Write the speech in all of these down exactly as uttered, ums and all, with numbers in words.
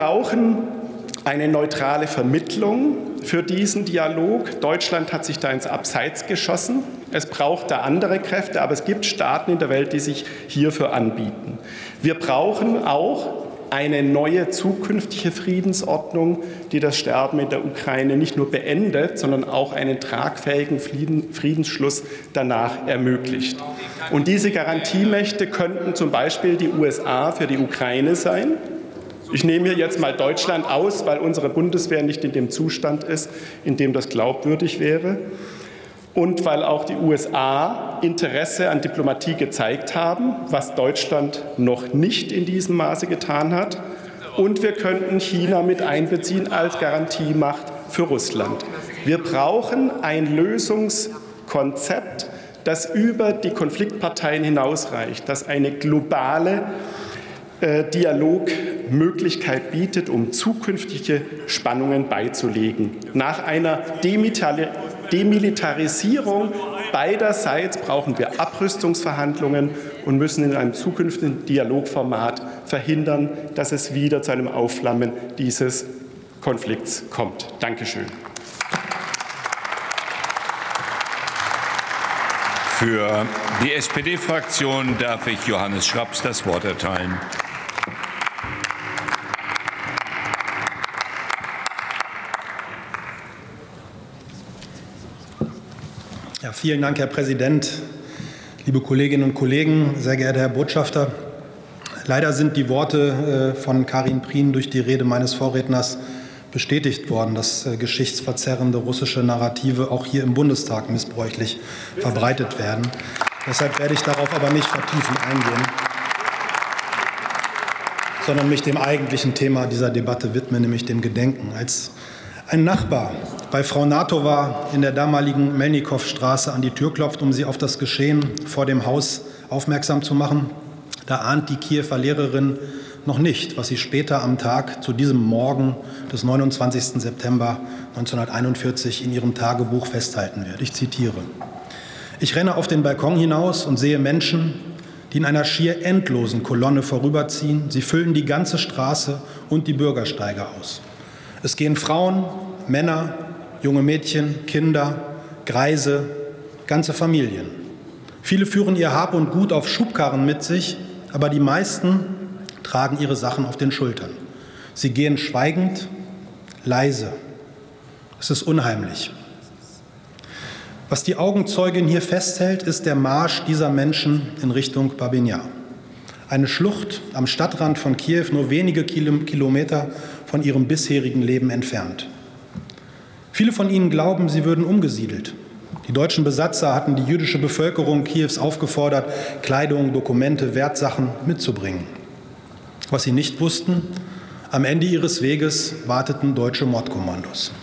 Wir brauchen eine neutrale Vermittlung für diesen Dialog. Deutschland hat sich da ins Abseits geschossen. Es braucht da andere Kräfte, aber es gibt Staaten in der Welt, die sich hierfür anbieten. Wir brauchen auch eine neue zukünftige Friedensordnung, die das Sterben in der Ukraine nicht nur beendet, sondern auch einen tragfähigen Friedensschluss danach ermöglicht. Und diese Garantiemächte könnten zum Beispiel die U S A für die Ukraine sein. Ich nehme hier jetzt mal Deutschland aus, weil unsere Bundeswehr nicht in dem Zustand ist, in dem das glaubwürdig wäre. Und weil auch die U S A Interesse an Diplomatie gezeigt haben, was Deutschland noch nicht in diesem Maße getan hat. Und wir könnten China mit einbeziehen als Garantiemacht für Russland. Wir brauchen ein Lösungskonzept, das über die Konfliktparteien hinausreicht, das eine globale äh, Dialogmöglichkeit bietet, um zukünftige Spannungen beizulegen. Nach einer Demilitarisierung Demilitarisierung beiderseits brauchen wir Abrüstungsverhandlungen und müssen in einem zukünftigen Dialogformat verhindern, dass es wieder zu einem Aufflammen dieses Konflikts kommt. Dankeschön. Für die S P D-Fraktion darf ich Johannes Schraps das Wort erteilen. Ja, vielen Dank, Herr Präsident, liebe Kolleginnen und Kollegen, sehr geehrter Herr Botschafter. Leider sind die Worte von Karin Prien durch die Rede meines Vorredners bestätigt worden, dass geschichtsverzerrende russische Narrative auch hier im Bundestag missbräuchlich verbreitet werden. Deshalb werde ich darauf aber nicht vertiefend eingehen, sondern mich dem eigentlichen Thema dieser Debatte widmen, nämlich dem Gedenken. Als ein Nachbar bei Frau Natova in der damaligen Melnikow-Straße an die Tür klopft, um sie auf das Geschehen vor dem Haus aufmerksam zu machen, da ahnt die Kiewer Lehrerin noch nicht, was sie später am Tag zu diesem Morgen des neunundzwanzigsten September neunzehnhunderteinundvierzig in ihrem Tagebuch festhalten wird. Ich zitiere: Ich renne auf den Balkon hinaus und sehe Menschen, die in einer schier endlosen Kolonne vorüberziehen. Sie füllen die ganze Straße und die Bürgersteige aus. Es gehen Frauen, Männer, junge Mädchen, Kinder, Greise, ganze Familien. Viele führen ihr Hab und Gut auf Schubkarren mit sich, aber die meisten tragen ihre Sachen auf den Schultern. Sie gehen schweigend, leise. Es ist unheimlich. Was die Augenzeugin hier festhält, ist der Marsch dieser Menschen in Richtung Babyn Jar. Eine Schlucht am Stadtrand von Kiew, nur wenige Kilometer von ihrem bisherigen Leben entfernt. Viele von ihnen glauben, sie würden umgesiedelt. Die deutschen Besatzer hatten die jüdische Bevölkerung Kiews aufgefordert, Kleidung, Dokumente, Wertsachen mitzubringen. Was sie nicht wussten, am Ende ihres Weges warteten deutsche Mordkommandos.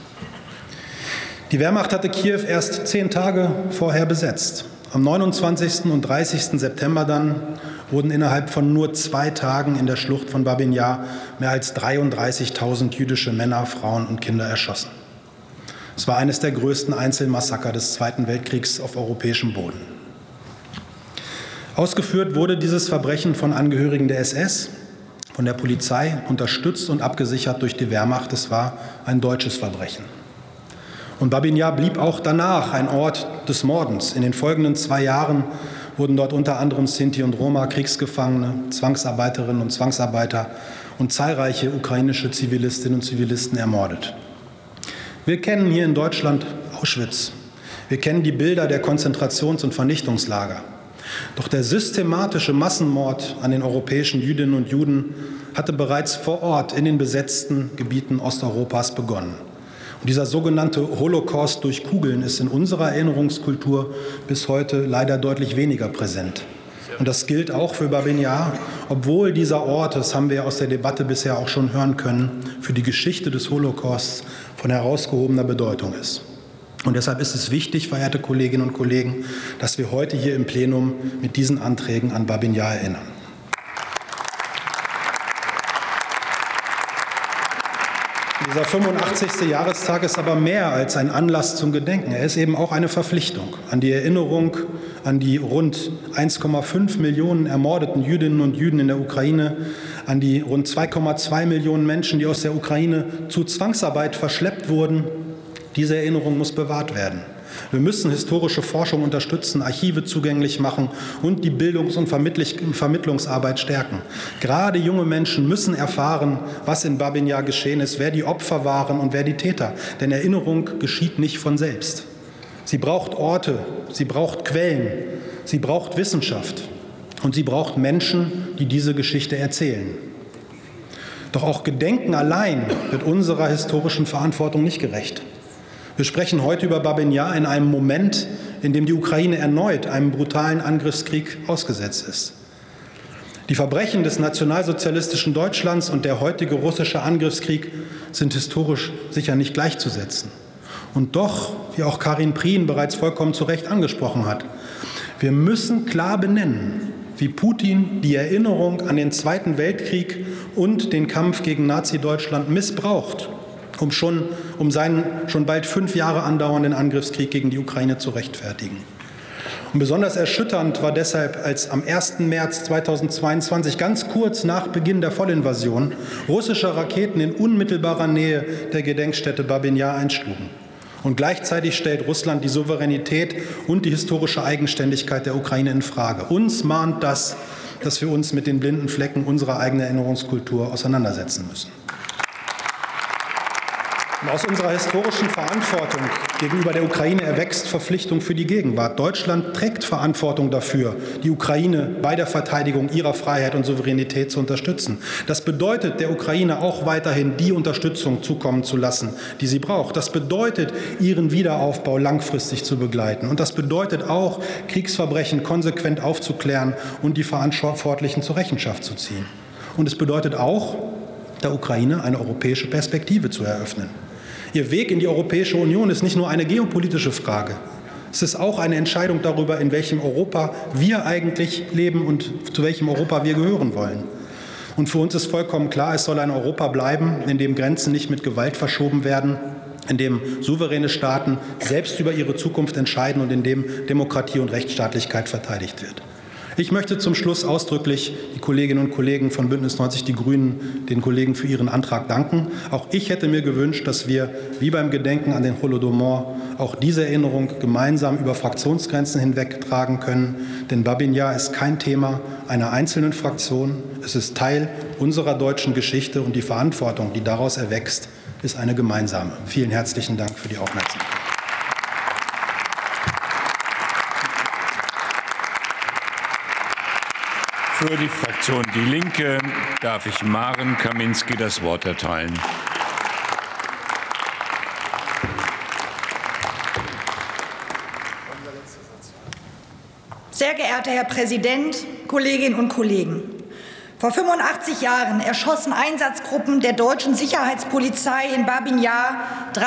Die Wehrmacht hatte Kiew erst zehn Tage vorher besetzt. Am neunundzwanzigsten und dreißigsten September dann wurden innerhalb von nur zwei Tagen in der Schlucht von Babyn Jar mehr als dreiunddreißigtausend jüdische Männer, Frauen und Kinder erschossen. Es war eines der größten Einzelmassaker des Zweiten Weltkriegs auf europäischem Boden. Ausgeführt wurde dieses Verbrechen von Angehörigen der S S, von der Polizei, unterstützt und abgesichert durch die Wehrmacht. Es war ein deutsches Verbrechen. Und Babyn Jar blieb auch danach ein Ort des Mordens. In den folgenden zwei Jahren wurden dort unter anderem Sinti und Roma, Kriegsgefangene, Zwangsarbeiterinnen und Zwangsarbeiter und zahlreiche ukrainische Zivilistinnen und Zivilisten ermordet. Wir kennen hier in Deutschland Auschwitz. Wir kennen die Bilder der Konzentrations- und Vernichtungslager. Doch der systematische Massenmord an den europäischen Jüdinnen und Juden hatte bereits vor Ort in den besetzten Gebieten Osteuropas begonnen. Und dieser sogenannte Holocaust durch Kugeln ist in unserer Erinnerungskultur bis heute leider deutlich weniger präsent. Und das gilt auch für Babyn Jar, obwohl dieser Ort, das haben wir aus der Debatte bisher auch schon hören können, für die Geschichte des Holocausts von herausgehobener Bedeutung ist. Und deshalb ist es wichtig, verehrte Kolleginnen und Kollegen, dass wir heute hier im Plenum mit diesen Anträgen an Babyn Jar erinnern. Dieser fünfundachtzigste Jahrestag ist aber mehr als ein Anlass zum Gedenken. Er ist eben auch eine Verpflichtung an die Erinnerung an die rund eins Komma fünf Millionen ermordeten Jüdinnen und Juden in der Ukraine, an die rund zwei Komma zwei Millionen Menschen, die aus der Ukraine zu Zwangsarbeit verschleppt wurden. Diese Erinnerung muss bewahrt werden. Wir müssen historische Forschung unterstützen, Archive zugänglich machen und die Bildungs- und Vermittlungsarbeit stärken. Gerade junge Menschen müssen erfahren, was in Babin Jar geschehen ist, wer die Opfer waren und wer die Täter. Denn Erinnerung geschieht nicht von selbst. Sie braucht Orte, sie braucht Quellen, sie braucht Wissenschaft und sie braucht Menschen, die diese Geschichte erzählen. Doch auch Gedenken allein wird unserer historischen Verantwortung nicht gerecht. Wir sprechen heute über Babin Jar in einem Moment, in dem die Ukraine erneut einem brutalen Angriffskrieg ausgesetzt ist. Die Verbrechen des nationalsozialistischen Deutschlands und der heutige russische Angriffskrieg sind historisch sicher nicht gleichzusetzen. Und doch, wie auch Karin Prien bereits vollkommen zu Recht angesprochen hat, wir müssen klar benennen, wie Putin die Erinnerung an den Zweiten Weltkrieg und den Kampf gegen Nazi-Deutschland missbraucht, um, schon, um seinen schon bald fünf Jahre andauernden Angriffskrieg gegen die Ukraine zu rechtfertigen. Und besonders erschütternd war deshalb, als am ersten März zweitausendzweiundzwanzig, ganz kurz nach Beginn der Vollinvasion, russische Raketen in unmittelbarer Nähe der Gedenkstätte Babin Jar einschlugen. Und gleichzeitig stellt Russland die Souveränität und die historische Eigenständigkeit der Ukraine in Frage. Uns mahnt das, dass wir uns mit den blinden Flecken unserer eigenen Erinnerungskultur auseinandersetzen müssen. Und aus unserer historischen Verantwortung gegenüber der Ukraine erwächst Verpflichtung für die Gegenwart. Deutschland trägt Verantwortung dafür, die Ukraine bei der Verteidigung ihrer Freiheit und Souveränität zu unterstützen. Das bedeutet, der Ukraine auch weiterhin die Unterstützung zukommen zu lassen, die sie braucht. Das bedeutet, ihren Wiederaufbau langfristig zu begleiten. Und das bedeutet auch, Kriegsverbrechen konsequent aufzuklären und die Verantwortlichen zur Rechenschaft zu ziehen. Und es bedeutet auch, der Ukraine eine europäische Perspektive zu eröffnen. Ihr Weg in die Europäische Union ist nicht nur eine geopolitische Frage. Es ist auch eine Entscheidung darüber, in welchem Europa wir eigentlich leben und zu welchem Europa wir gehören wollen. Und für uns ist vollkommen klar, es soll ein Europa bleiben, in dem Grenzen nicht mit Gewalt verschoben werden, in dem souveräne Staaten selbst über ihre Zukunft entscheiden und in dem Demokratie und Rechtsstaatlichkeit verteidigt wird. Ich möchte zum Schluss ausdrücklich die Kolleginnen und Kollegen von Bündnis neunzig Die Grünen, den Kollegen für ihren Antrag danken. Auch ich hätte mir gewünscht, dass wir, wie beim Gedenken an den Holodomor, auch diese Erinnerung gemeinsam über Fraktionsgrenzen hinweg tragen können. Denn Babin Jar ist kein Thema einer einzelnen Fraktion. Es ist Teil unserer deutschen Geschichte und die Verantwortung, die daraus erwächst, ist eine gemeinsame. Vielen herzlichen Dank für die Aufmerksamkeit. Für die Fraktion Die Linke darf ich Maren Kaminski das Wort erteilen. Sehr geehrter Herr Präsident, Kolleginnen und Kollegen! Vor fünfundachtzig Jahren erschossen Einsatzgruppen der deutschen Sicherheitspolizei in Babin Jar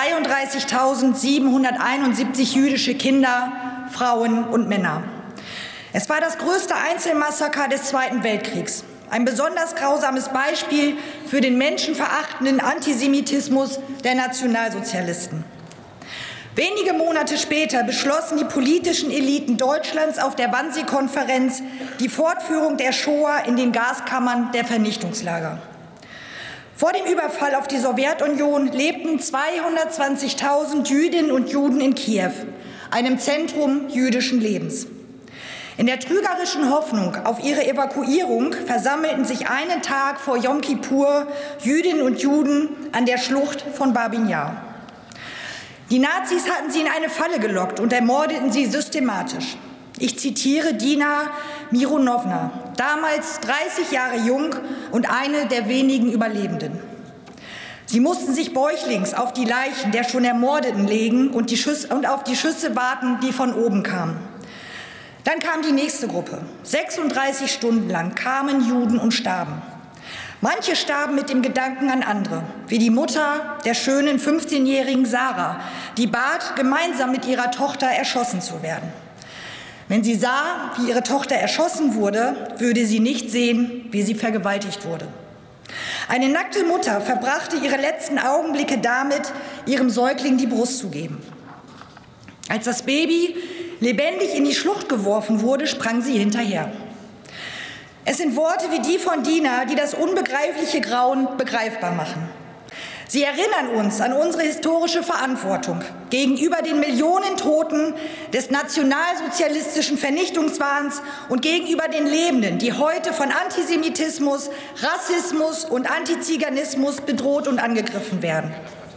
dreiunddreißigtausendsiebenhunderteinundsiebzig jüdische Kinder, Frauen und Männer. Es war das größte Einzelmassaker des Zweiten Weltkriegs. Ein besonders grausames Beispiel für den menschenverachtenden Antisemitismus der Nationalsozialisten. Wenige Monate später beschlossen die politischen Eliten Deutschlands auf der Wannsee-Konferenz die Fortführung der Shoah in den Gaskammern der Vernichtungslager. Vor dem Überfall auf die Sowjetunion lebten zweihundertzwanzigtausend Jüdinnen und Juden in Kiew, einem Zentrum jüdischen Lebens. In der trügerischen Hoffnung auf ihre Evakuierung versammelten sich einen Tag vor Jom Kippur Jüdinnen und Juden an der Schlucht von Babin Jar. Die Nazis hatten sie in eine Falle gelockt und ermordeten sie systematisch. Ich zitiere Dina Mironowna, damals dreißig Jahre jung und eine der wenigen Überlebenden. Sie mussten sich bäuchlings auf die Leichen der schon Ermordeten legen und, die Schüsse, und auf die Schüsse warten, die von oben kamen. Dann kam die nächste Gruppe. sechsunddreißig Stunden lang kamen Juden und starben. Manche starben mit dem Gedanken an andere, wie die Mutter der schönen fünfzehnjährigen Sarah, die bat, gemeinsam mit ihrer Tochter erschossen zu werden. Wenn sie sah, wie ihre Tochter erschossen wurde, würde sie nicht sehen, wie sie vergewaltigt wurde. Eine nackte Mutter verbrachte ihre letzten Augenblicke damit, ihrem Säugling die Brust zu geben. Als das Baby lebendig in die Schlucht geworfen wurde, sprang sie hinterher. Es sind Worte wie die von Dina, die das unbegreifliche Grauen begreifbar machen. Sie erinnern uns an unsere historische Verantwortung gegenüber den Millionen Toten des nationalsozialistischen Vernichtungswahns und gegenüber den Lebenden, die heute von Antisemitismus, Rassismus und Antiziganismus bedroht und angegriffen werden.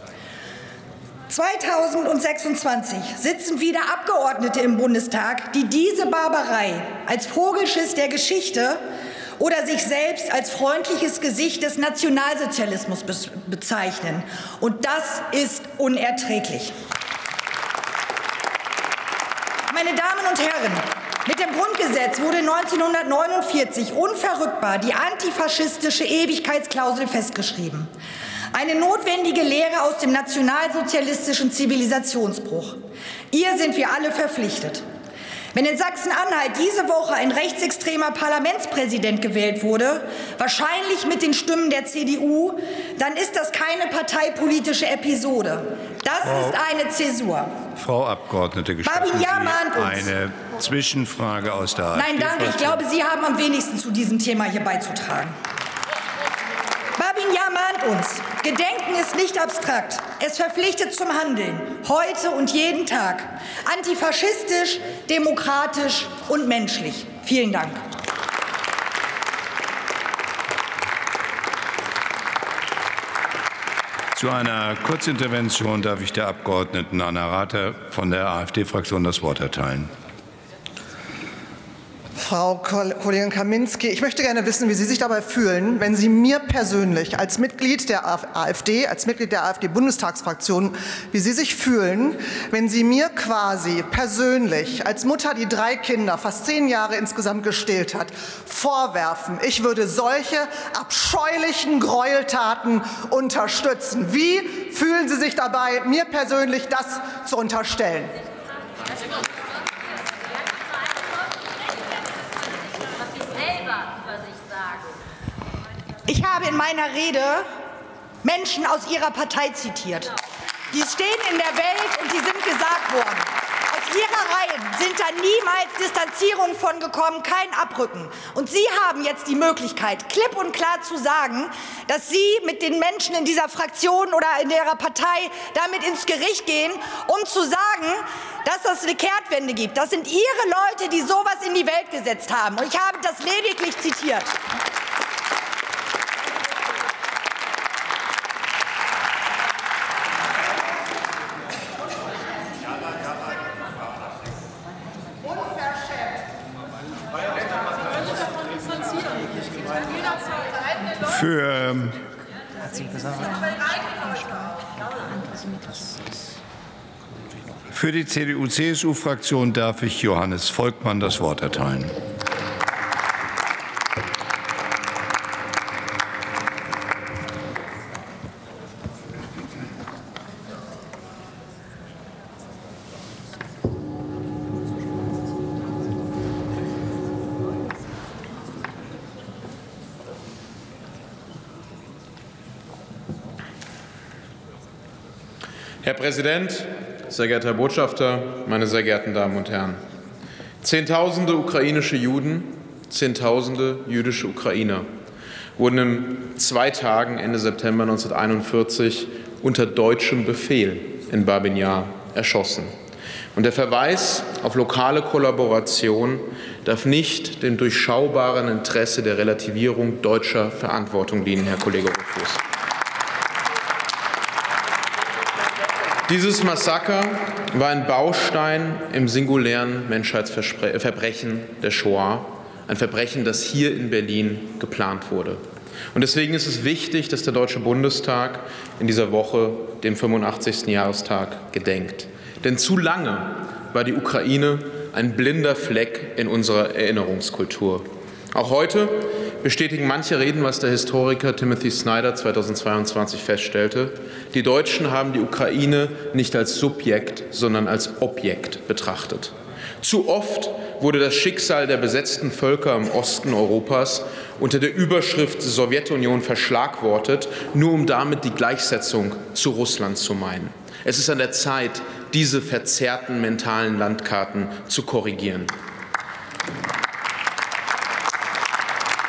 zweitausendsechsundzwanzig sitzen wieder Abgeordnete im Bundestag, die diese Barbarei als Vogelschiss der Geschichte oder sich selbst als freundliches Gesicht des Nationalsozialismus bezeichnen. Und das ist unerträglich. Meine Damen und Herren, mit dem Grundgesetz wurde neunzehnhundertneunundvierzig unverrückbar die antifaschistische Ewigkeitsklausel festgeschrieben. Eine notwendige Lehre aus dem nationalsozialistischen Zivilisationsbruch. Ihr sind wir alle verpflichtet. Wenn in Sachsen-Anhalt diese Woche ein rechtsextremer Parlamentspräsident gewählt wurde, wahrscheinlich mit den Stimmen der C D U, dann ist das keine parteipolitische Episode. Das Frau, ist eine Zäsur. Frau Abgeordnete, gestatten Babin Yar mahnt uns. Eine Zwischenfrage aus der AfD. Nein, danke. Ich glaube, Sie haben am wenigsten zu diesem Thema hier beizutragen. Babin Yar mahnt uns. Gedenken ist nicht abstrakt. Es verpflichtet zum Handeln. Heute und jeden Tag. Antifaschistisch, demokratisch und menschlich. Vielen Dank. Zu einer Kurzintervention darf ich der Abgeordneten Anna Rother von der AfD-Fraktion das Wort erteilen. Frau Kollegin Kaminski, ich möchte gerne wissen, wie Sie sich dabei fühlen, wenn Sie mir persönlich als Mitglied der AfD, als Mitglied der AfD-Bundestagsfraktion, wie Sie sich fühlen, wenn Sie mir quasi persönlich als Mutter, die drei Kinder, fast zehn Jahre insgesamt gestillt hat, vorwerfen, ich würde solche abscheulichen Gräueltaten unterstützen. Wie fühlen Sie sich dabei, mir persönlich das zu unterstellen? Ich habe in meiner Rede Menschen aus ihrer Partei zitiert. Die stehen in der Welt und die sind gesagt worden. Aus ihrer Reihen sind da niemals Distanzierungen von gekommen, kein Abrücken. Und Sie haben jetzt die Möglichkeit, klipp und klar zu sagen, dass Sie mit den Menschen in dieser Fraktion oder in Ihrer Partei damit ins Gericht gehen, um zu sagen, dass es eine Kehrtwende gibt. Das sind Ihre Leute, die sowas in die Welt gesetzt haben. Und ich habe das lediglich zitiert. Für, für die C D U C S U-Fraktion darf ich Johannes Volkmann das Wort erteilen. Herr Präsident, sehr geehrter Herr Botschafter, meine sehr geehrten Damen und Herren! Zehntausende ukrainische Juden, Zehntausende jüdische Ukrainer wurden in zwei Tagen Ende September neunzehnhunderteinundvierzig unter deutschem Befehl in Babin Yar erschossen. Und der Verweis auf lokale Kollaboration darf nicht dem durchschaubaren Interesse der Relativierung deutscher Verantwortung dienen, Herr Kollege Rothfuss. Dieses Massaker war ein Baustein im singulären Menschheitsverbrechen der Shoah, ein Verbrechen, das hier in Berlin geplant wurde. Und deswegen ist es wichtig, dass der Deutsche Bundestag in dieser Woche dem fünfundachtzigsten Jahrestag gedenkt. Denn zu lange war die Ukraine ein blinder Fleck in unserer Erinnerungskultur. Auch heute bestätigen manche Reden, was der Historiker Timothy Snyder zweitausendzweiundzwanzig feststellte. Die Deutschen haben die Ukraine nicht als Subjekt, sondern als Objekt betrachtet. Zu oft wurde das Schicksal der besetzten Völker im Osten Europas unter der Überschrift Sowjetunion verschlagwortet, nur um damit die Gleichsetzung zu Russland zu meinen. Es ist an der Zeit, diese verzerrten mentalen Landkarten zu korrigieren.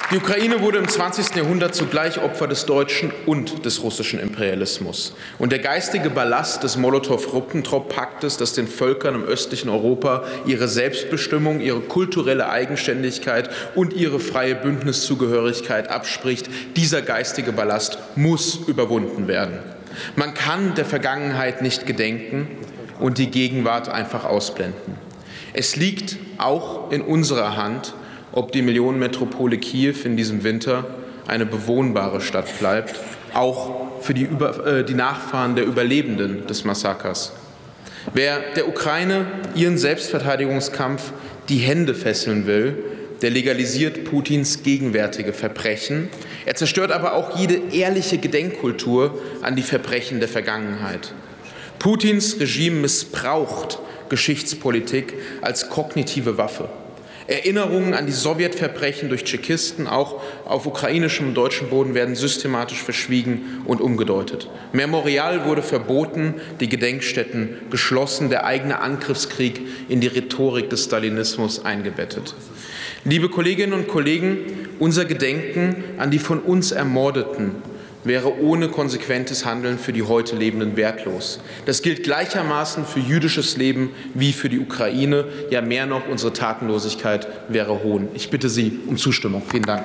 Die Ukraine wurde im zwanzigsten Jahrhundert zugleich Opfer des deutschen und des russischen Imperialismus. Und der geistige Ballast des Molotow-Ribbentrop-Paktes, das den Völkern im östlichen Europa ihre Selbstbestimmung, ihre kulturelle Eigenständigkeit und ihre freie Bündniszugehörigkeit abspricht, dieser geistige Ballast muss überwunden werden. Man kann der Vergangenheit nicht gedenken und die Gegenwart einfach ausblenden. Es liegt auch in unserer Hand, ob die Millionenmetropole Kiew in diesem Winter eine bewohnbare Stadt bleibt, auch für die, Über, äh, die Nachfahren der Überlebenden des Massakers. Wer der Ukraine ihren Selbstverteidigungskampf die Hände fesseln will, der legalisiert Putins gegenwärtige Verbrechen. Er zerstört aber auch jede ehrliche Gedenkkultur an die Verbrechen der Vergangenheit. Putins Regime missbraucht Geschichtspolitik als kognitive Waffe. Erinnerungen an die Sowjetverbrechen durch Tschechisten, auch auf ukrainischem und deutschem Boden, werden systematisch verschwiegen und umgedeutet. Memorial wurde verboten, die Gedenkstätten geschlossen, der eigene Angriffskrieg in die Rhetorik des Stalinismus eingebettet. Liebe Kolleginnen und Kollegen, unser Gedenken an die von uns Ermordeten wäre ohne konsequentes Handeln für die heute Lebenden wertlos. Das gilt gleichermaßen für jüdisches Leben wie für die Ukraine. Ja, mehr noch, unsere Tatenlosigkeit wäre Hohn. Ich bitte Sie um Zustimmung. Vielen Dank.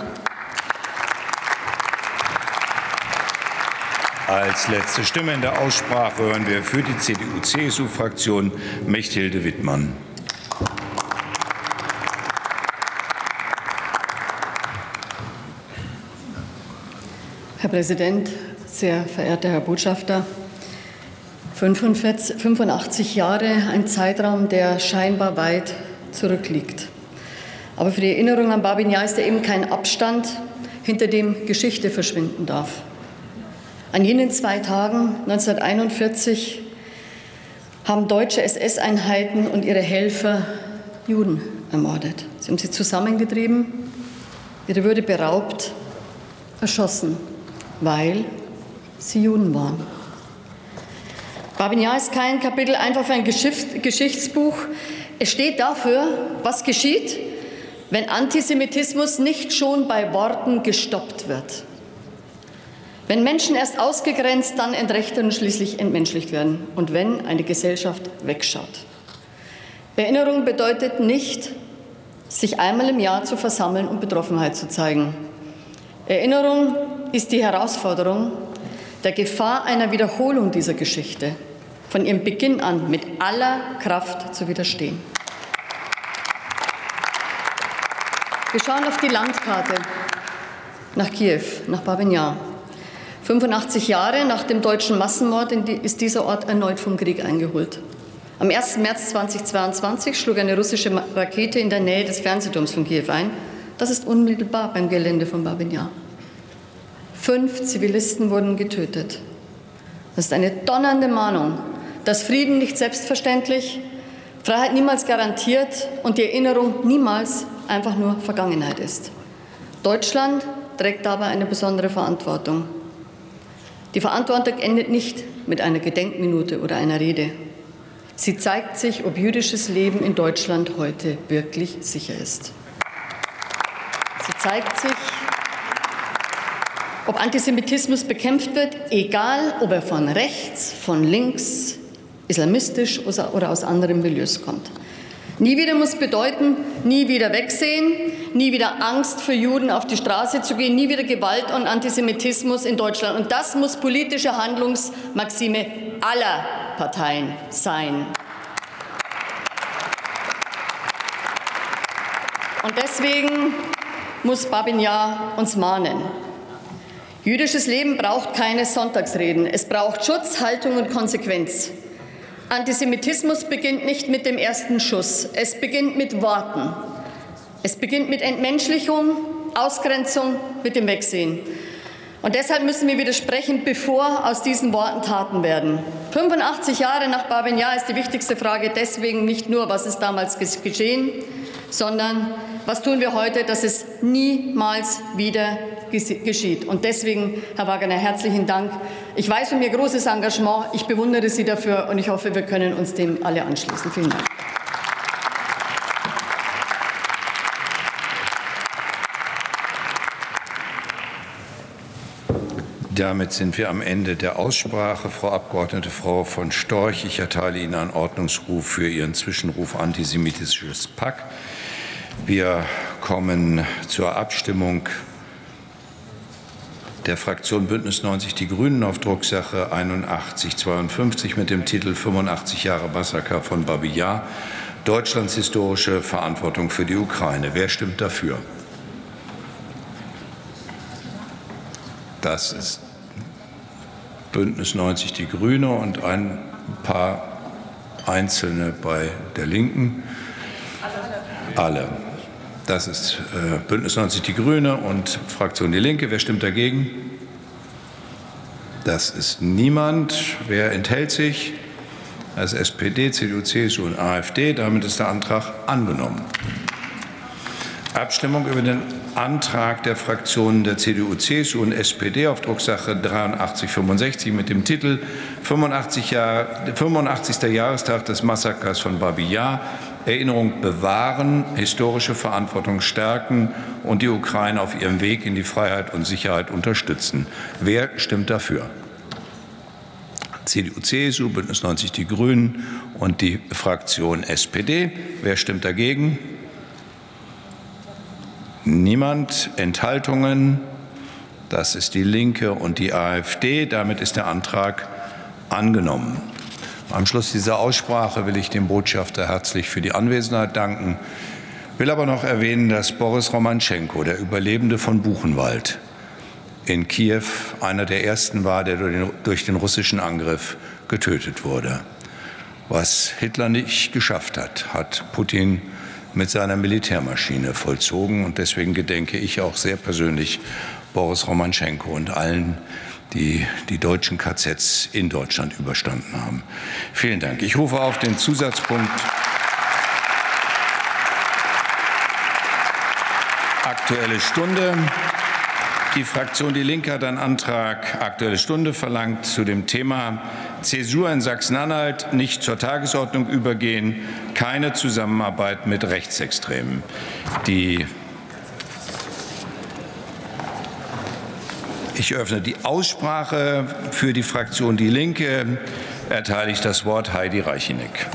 Als letzte Stimme in der Aussprache hören wir für die C D U C S U-Fraktion Mechthilde Wittmann. Herr Präsident, sehr verehrter Herr Botschafter, fünfundvierzig, fünfundachtzig Jahre, ein Zeitraum, der scheinbar weit zurückliegt. Aber für die Erinnerung an Babin Jar ist er eben kein Abstand, hinter dem Geschichte verschwinden darf. An jenen zwei Tagen neunzehnhunderteinundvierzig haben deutsche S S-Einheiten und ihre Helfer Juden ermordet. Sie haben sie zusammengetrieben, ihre Würde beraubt, erschossen, weil sie Juden waren. Babin Jar ist kein Kapitel einfach für ein Geschichtsbuch. Es steht dafür, was geschieht, wenn Antisemitismus nicht schon bei Worten gestoppt wird. Wenn Menschen erst ausgegrenzt, dann entrechtet und schließlich entmenschlicht werden. Und wenn eine Gesellschaft wegschaut. Erinnerung bedeutet nicht, sich einmal im Jahr zu versammeln und Betroffenheit zu zeigen. Erinnerung ist die Herausforderung, der Gefahr einer Wiederholung dieser Geschichte von ihrem Beginn an mit aller Kraft zu widerstehen. Wir schauen auf die Landkarte nach Kiew, nach Babin Jar. fünfundachtzig Jahre nach dem deutschen Massenmord ist dieser Ort erneut vom Krieg eingeholt. Am ersten März zweitausendzweiundzwanzig schlug eine russische Rakete in der Nähe des Fernsehturms von Kiew ein. Das ist unmittelbar beim Gelände von Babin Jar. Fünf Zivilisten wurden getötet. Das ist eine donnernde Mahnung, dass Frieden nicht selbstverständlich, Freiheit niemals garantiert und die Erinnerung niemals einfach nur Vergangenheit ist. Deutschland trägt dabei eine besondere Verantwortung. Die Verantwortung endet nicht mit einer Gedenkminute oder einer Rede. Sie zeigt sich, ob jüdisches Leben in Deutschland heute wirklich sicher ist. Sie zeigt sich, ob Antisemitismus bekämpft wird, egal ob er von rechts, von links, islamistisch oder aus anderen Milieus kommt. Nie wieder muss bedeuten, nie wieder wegsehen, nie wieder Angst für Juden auf die Straße zu gehen, nie wieder Gewalt und Antisemitismus in Deutschland. Und das muss politische Handlungsmaxime aller Parteien sein. Und deswegen muss Babin Jar uns mahnen. Jüdisches Leben braucht keine Sonntagsreden. Es braucht Schutz, Haltung und Konsequenz. Antisemitismus beginnt nicht mit dem ersten Schuss. Es beginnt mit Worten. Es beginnt mit Entmenschlichung, Ausgrenzung, mit dem Wegsehen. Und deshalb müssen wir widersprechen, bevor aus diesen Worten Taten werden. fünfundachtzig Jahre nach Babin Jar ist die wichtigste Frage deswegen nicht nur, was ist damals geschehen, sondern was tun wir heute, dass es niemals wieder geschieht. Und deswegen, Herr Wagner, herzlichen Dank. Ich weiß um Ihr großes Engagement. Ich bewundere Sie dafür und ich hoffe, wir können uns dem alle anschließen. Vielen Dank. Damit sind wir am Ende der Aussprache. Frau Abgeordnete Frau von Storch, ich erteile Ihnen einen Ordnungsruf für Ihren Zwischenruf antisemitisches Pack. Wir kommen zur Abstimmung der Fraktion Bündnis neunzig Die Grünen auf Drucksache einundachtzig zweiundfünfzig mit dem Titel fünfundachtzig Jahre Massaker von Babi Yar, Deutschlands historische Verantwortung für die Ukraine. Wer stimmt dafür? Das ist Bündnis neunzig Die Grüne und ein paar Einzelne bei der Linken. Alle. Das ist äh, Bündnis neunzig Die Grüne und Fraktion Die Linke. Wer stimmt dagegen? Das ist niemand. Wer enthält sich? Das ist S P D, C D U, C S U und AfD. Damit ist der Antrag angenommen. Abstimmung über den Antrag der Fraktionen der C D U, C S U und S P D auf Drucksache dreiundachtzig fünfundsechzig mit dem Titel fünfundachtzigster Jahrestag des Massakers von Babi Yar, Erinnerung bewahren, historische Verantwortung stärken und die Ukraine auf ihrem Weg in die Freiheit und Sicherheit unterstützen. Wer stimmt dafür? C D U, C S U, Bündnis neunzig Die Grünen und die Fraktion S P D. Wer stimmt dagegen? Niemand. Enthaltungen? Das ist die Linke und die AfD. Damit ist der Antrag angenommen. Am Schluss dieser Aussprache will ich dem Botschafter herzlich für die Anwesenheit danken, will aber noch erwähnen, dass Boris Romanschenko, der Überlebende von Buchenwald, in Kiew einer der ersten war, der durch den russischen Angriff getötet wurde. Was Hitler nicht geschafft hat, hat Putin mit seiner Militärmaschine vollzogen. Und deswegen gedenke ich auch sehr persönlich Boris Romanschenko und allen, die die deutschen K Zs in Deutschland überstanden haben. Vielen Dank. Ich rufe auf den Zusatzpunkt Aktuelle Stunde. Die Fraktion Die Linke hat einen Antrag Aktuelle Stunde verlangt zu dem Thema Zäsur in Sachsen-Anhalt, nicht zur Tagesordnung übergehen, keine Zusammenarbeit mit Rechtsextremen. Die Ich öffne die Aussprache. Für die Fraktion Die Linke erteile ich das Wort Heidi Reicheneck.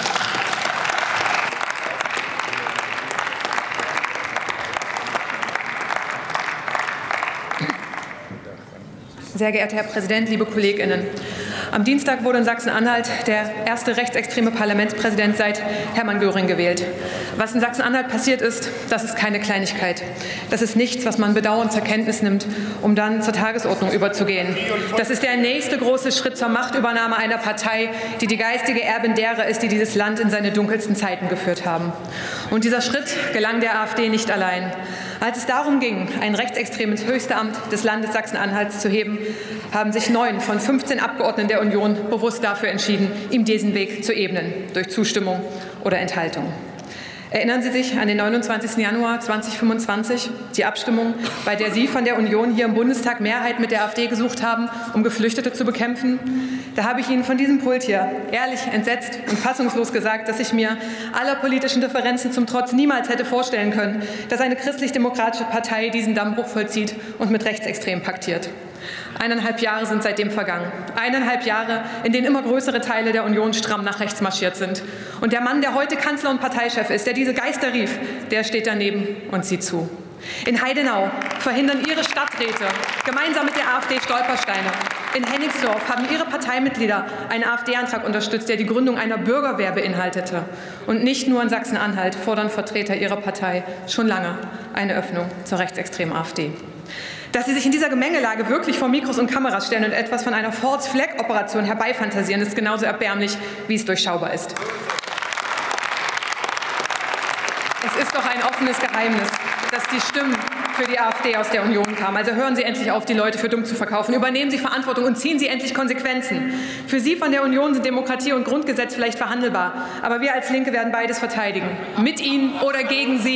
Sehr geehrter Herr Präsident, liebe KollegInnen! Am Dienstag wurde in Sachsen-Anhalt der erste rechtsextreme Parlamentspräsident seit Hermann Göring gewählt. Was in Sachsen-Anhalt passiert ist, das ist keine Kleinigkeit. Das ist nichts, was man bedauernd zur Kenntnis nimmt, um dann zur Tagesordnung überzugehen. Das ist der nächste große Schritt zur Machtübernahme einer Partei, die die geistige Erbin derer ist, die dieses Land in seine dunkelsten Zeiten geführt haben. Und dieser Schritt gelang der AfD nicht allein. Als es darum ging, ein Rechtsextrem ins höchste Amt des Landes Sachsen-Anhalts zu heben, haben sich neun von fünfzehn Abgeordneten der Union bewusst dafür entschieden, ihm diesen Weg zu ebnen, durch Zustimmung oder Enthaltung. Erinnern Sie sich an den neunundzwanzigsten Januar zweitausendfünfundzwanzig, die Abstimmung, bei der Sie von der Union hier im Bundestag Mehrheit mit der AfD gesucht haben, um Geflüchtete zu bekämpfen? Da habe ich Ihnen von diesem Pult hier ehrlich, entsetzt und fassungslos gesagt, dass ich mir aller politischen Differenzen zum Trotz niemals hätte vorstellen können, dass eine christlich-demokratische Partei diesen Dammbruch vollzieht und mit Rechtsextremen paktiert. Eineinhalb Jahre sind seitdem vergangen. Eineinhalb Jahre, in denen immer größere Teile der Union stramm nach rechts marschiert sind. Und der Mann, der heute Kanzler und Parteichef ist, der diese Geister rief, der steht daneben und sieht zu. In Heidenau verhindern Ihre Stadträte gemeinsam mit der AfD Stolpersteine. In Hennigsdorf haben Ihre Parteimitglieder einen AfD-Antrag unterstützt, der die Gründung einer Bürgerwehr beinhaltete. Und nicht nur in Sachsen-Anhalt fordern Vertreter Ihrer Partei schon lange eine Öffnung zur rechtsextremen AfD. Dass Sie sich in dieser Gemengelage wirklich vor Mikros und Kameras stellen und etwas von einer False-Flag-Operation herbeifantasieren, ist genauso erbärmlich, wie es durchschaubar ist. Es ist doch ein offenes Geheimnis, dass die Stimmen für die AfD aus der Union kamen. Also hören Sie endlich auf, die Leute für dumm zu verkaufen. Übernehmen Sie Verantwortung und ziehen Sie endlich Konsequenzen. Für Sie von der Union sind Demokratie und Grundgesetz vielleicht verhandelbar. Aber wir als Linke werden beides verteidigen. Mit Ihnen oder gegen Sie.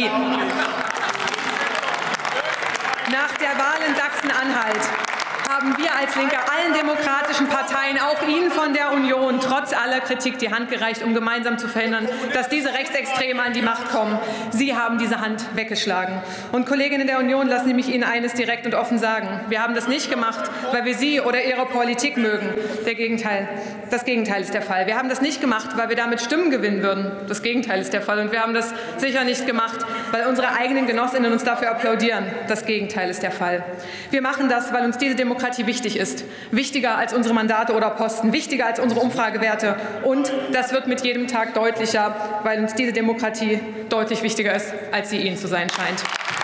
Nach der Wahl in Sachsen-Anhalt haben wir als Linke allen demokratischen Parteien Baustein, auch Ihnen von der Union, trotz aller Kritik die Hand gereicht, um gemeinsam zu verhindern, dass diese Rechtsextreme an die Macht kommen. Sie haben diese Hand weggeschlagen. Und Kolleginnen der Union, lassen Sie mich Ihnen eines direkt und offen sagen. Wir haben das nicht gemacht, weil wir Sie oder Ihre Politik mögen. Der Gegenteil. Das Gegenteil ist der Fall. Wir haben das nicht gemacht, weil wir damit Stimmen gewinnen würden. Das Gegenteil ist der Fall. Und wir haben das sicher nicht gemacht, weil unsere eigenen Genossinnen uns dafür applaudieren. Das Gegenteil ist der Fall. Wir machen das, weil uns diese Demokratie wichtig ist. Wichtiger als unsere Mandate oder Posten, wichtiger als unsere Umfragewerte. Und das wird mit jedem Tag deutlicher, weil uns diese Demokratie deutlich wichtiger ist, als sie Ihnen zu sein scheint.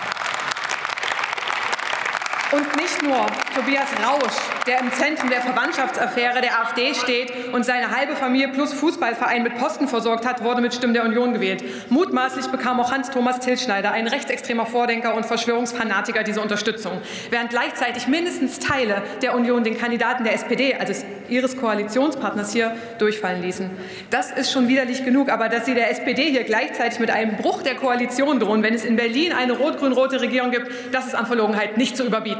Und nicht nur Tobias Rausch, der im Zentrum der Verwandtschaftsaffäre der AfD steht und seine halbe Familie plus Fußballverein mit Posten versorgt hat, wurde mit Stimmen der Union gewählt. Mutmaßlich bekam auch Hans-Thomas Tilschneider, ein rechtsextremer Vordenker und Verschwörungsfanatiker, diese Unterstützung. Während gleichzeitig mindestens Teile der Union den Kandidaten der S P D, also ihres Koalitionspartners hier, durchfallen ließen. Das ist schon widerlich genug, aber dass Sie der S P D hier gleichzeitig mit einem Bruch der Koalition drohen, wenn es in Berlin eine rot-grün-rote Regierung gibt, das ist an Verlogenheit nicht zu überbieten.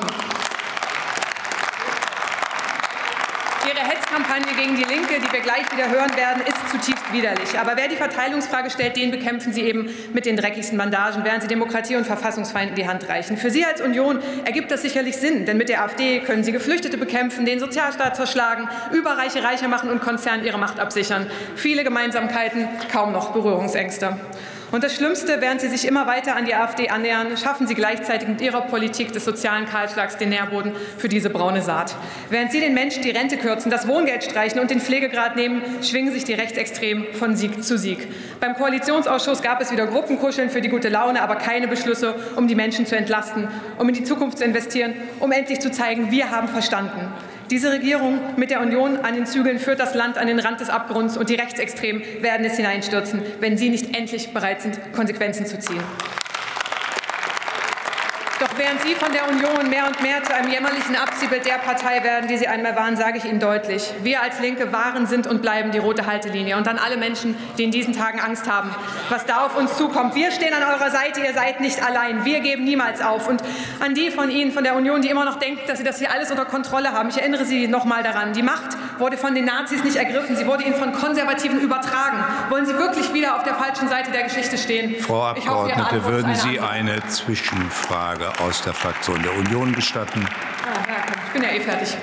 Ihre Hetzkampagne gegen die Linke, die wir gleich wieder hören werden, ist zutiefst widerlich. Aber wer die Verteilungsfrage stellt, den bekämpfen Sie eben mit den dreckigsten Bandagen, während Sie Demokratie und Verfassungsfeinden die Hand reichen. Für Sie als Union ergibt das sicherlich Sinn, denn mit der AfD können Sie Geflüchtete bekämpfen, den Sozialstaat zerschlagen, Überreiche reicher machen und Konzernen ihre Macht absichern. Viele Gemeinsamkeiten, kaum noch Berührungsängste. Und das Schlimmste, während Sie sich immer weiter an die AfD annähern, schaffen Sie gleichzeitig mit Ihrer Politik des sozialen Kahlschlags den Nährboden für diese braune Saat. Während Sie den Menschen die Rente kürzen, das Wohngeld streichen und den Pflegegrad nehmen, schwingen sich die Rechtsextremen von Sieg zu Sieg. Beim Koalitionsausschuss gab es wieder Gruppenkuscheln für die gute Laune, aber keine Beschlüsse, um die Menschen zu entlasten, um in die Zukunft zu investieren, um endlich zu zeigen, wir haben verstanden. Diese Regierung mit der Union an den Zügeln führt das Land an den Rand des Abgrunds und die Rechtsextremen werden es hineinstürzen, wenn sie nicht endlich bereit sind, Konsequenzen zu ziehen. Doch während Sie von der Union mehr und mehr zu einem jämmerlichen Abziehbild der Partei werden, die Sie einmal waren, sage ich Ihnen deutlich, wir als Linke waren, sind und bleiben die rote Haltelinie. Und an alle Menschen, die in diesen Tagen Angst haben, was da auf uns zukommt. Wir stehen an eurer Seite, ihr seid nicht allein. Wir geben niemals auf. Und an die von Ihnen, von der Union, die immer noch denken, dass sie das hier alles unter Kontrolle haben, ich erinnere Sie noch mal daran, die Macht wurde von den Nazis nicht ergriffen, sie wurde ihnen von Konservativen übertragen. Wollen Sie wirklich wieder auf der falschen Seite der Geschichte stehen? Frau Abgeordnete, würden Sie eine Zwischenfrage aus der Fraktion der Union gestatten? Ah, ja, ich bin ja eh fertig.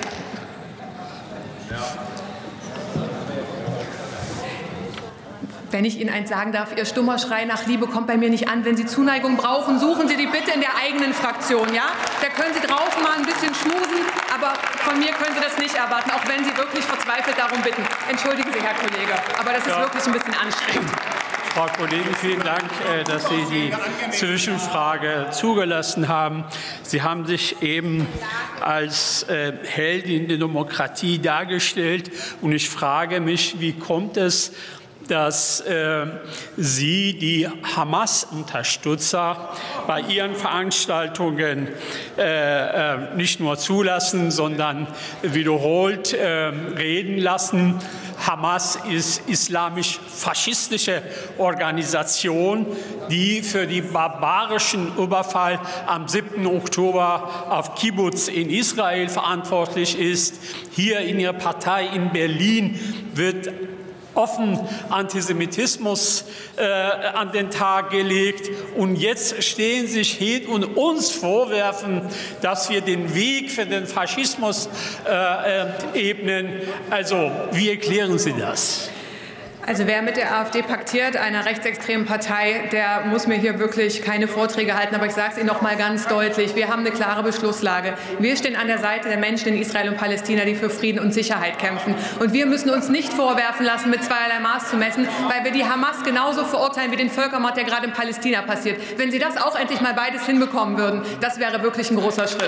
Wenn ich Ihnen eins sagen darf, Ihr stummer Schrei nach Liebe kommt bei mir nicht an. Wenn Sie Zuneigung brauchen, suchen Sie die bitte in der eigenen Fraktion. Ja? Da können Sie drauf mal ein bisschen schmusen, aber von mir können Sie das nicht erwarten, auch wenn Sie wirklich verzweifelt darum bitten. Entschuldigen Sie, Herr Kollege, aber das ist ja wirklich ein bisschen anstrengend. Frau Kollegin, vielen Dank, dass Sie die Zwischenfrage zugelassen haben. Sie haben sich eben als Heldin der Demokratie dargestellt. Und ich frage mich, wie kommt es, dass äh, Sie die Hamas-Unterstützer bei Ihren Veranstaltungen äh, äh, nicht nur zulassen, sondern wiederholt äh, reden lassen. Hamas ist islamisch-faschistische Organisation, die für den barbarischen Überfall am siebten Oktober auf Kibbutz in Israel verantwortlich ist. Hier in Ihrer Partei in Berlin wird offen Antisemitismus äh, an den Tag gelegt. Und jetzt stehen Sie hin und uns vorwerfen, dass wir den Weg für den Faschismus äh, äh, ebnen. Also, wie erklären Sie das? Also wer mit der AfD paktiert, einer rechtsextremen Partei, der muss mir hier wirklich keine Vorträge halten. Aber ich sage es Ihnen noch mal ganz deutlich, wir haben eine klare Beschlusslage. Wir stehen an der Seite der Menschen in Israel und Palästina, die für Frieden und Sicherheit kämpfen. Und wir müssen uns nicht vorwerfen lassen, mit zweierlei Maß zu messen, weil wir die Hamas genauso verurteilen wie den Völkermord, der gerade in Palästina passiert. Wenn Sie das auch endlich mal beides hinbekommen würden, das wäre wirklich ein großer Schritt.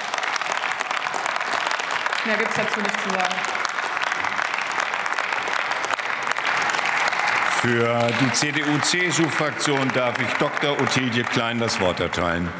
Mehr gibt es dazu nicht zu sagen. Für die C D U-C S U-Fraktion darf ich Doktor Ottilie Klein das Wort erteilen.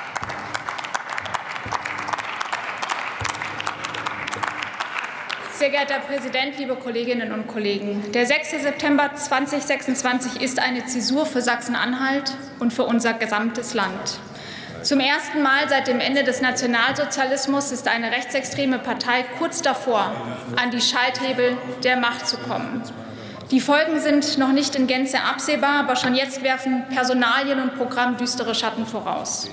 Sehr geehrter Herr Präsident, liebe Kolleginnen und Kollegen! Der sechste September zweitausendsechsundzwanzig ist eine Zäsur für Sachsen-Anhalt und für unser gesamtes Land. Zum ersten Mal seit dem Ende des Nationalsozialismus ist eine rechtsextreme Partei kurz davor, an die Schalthebel der Macht zu kommen. Die Folgen sind noch nicht in Gänze absehbar, aber schon jetzt werfen Personalien und Programm düstere Schatten voraus.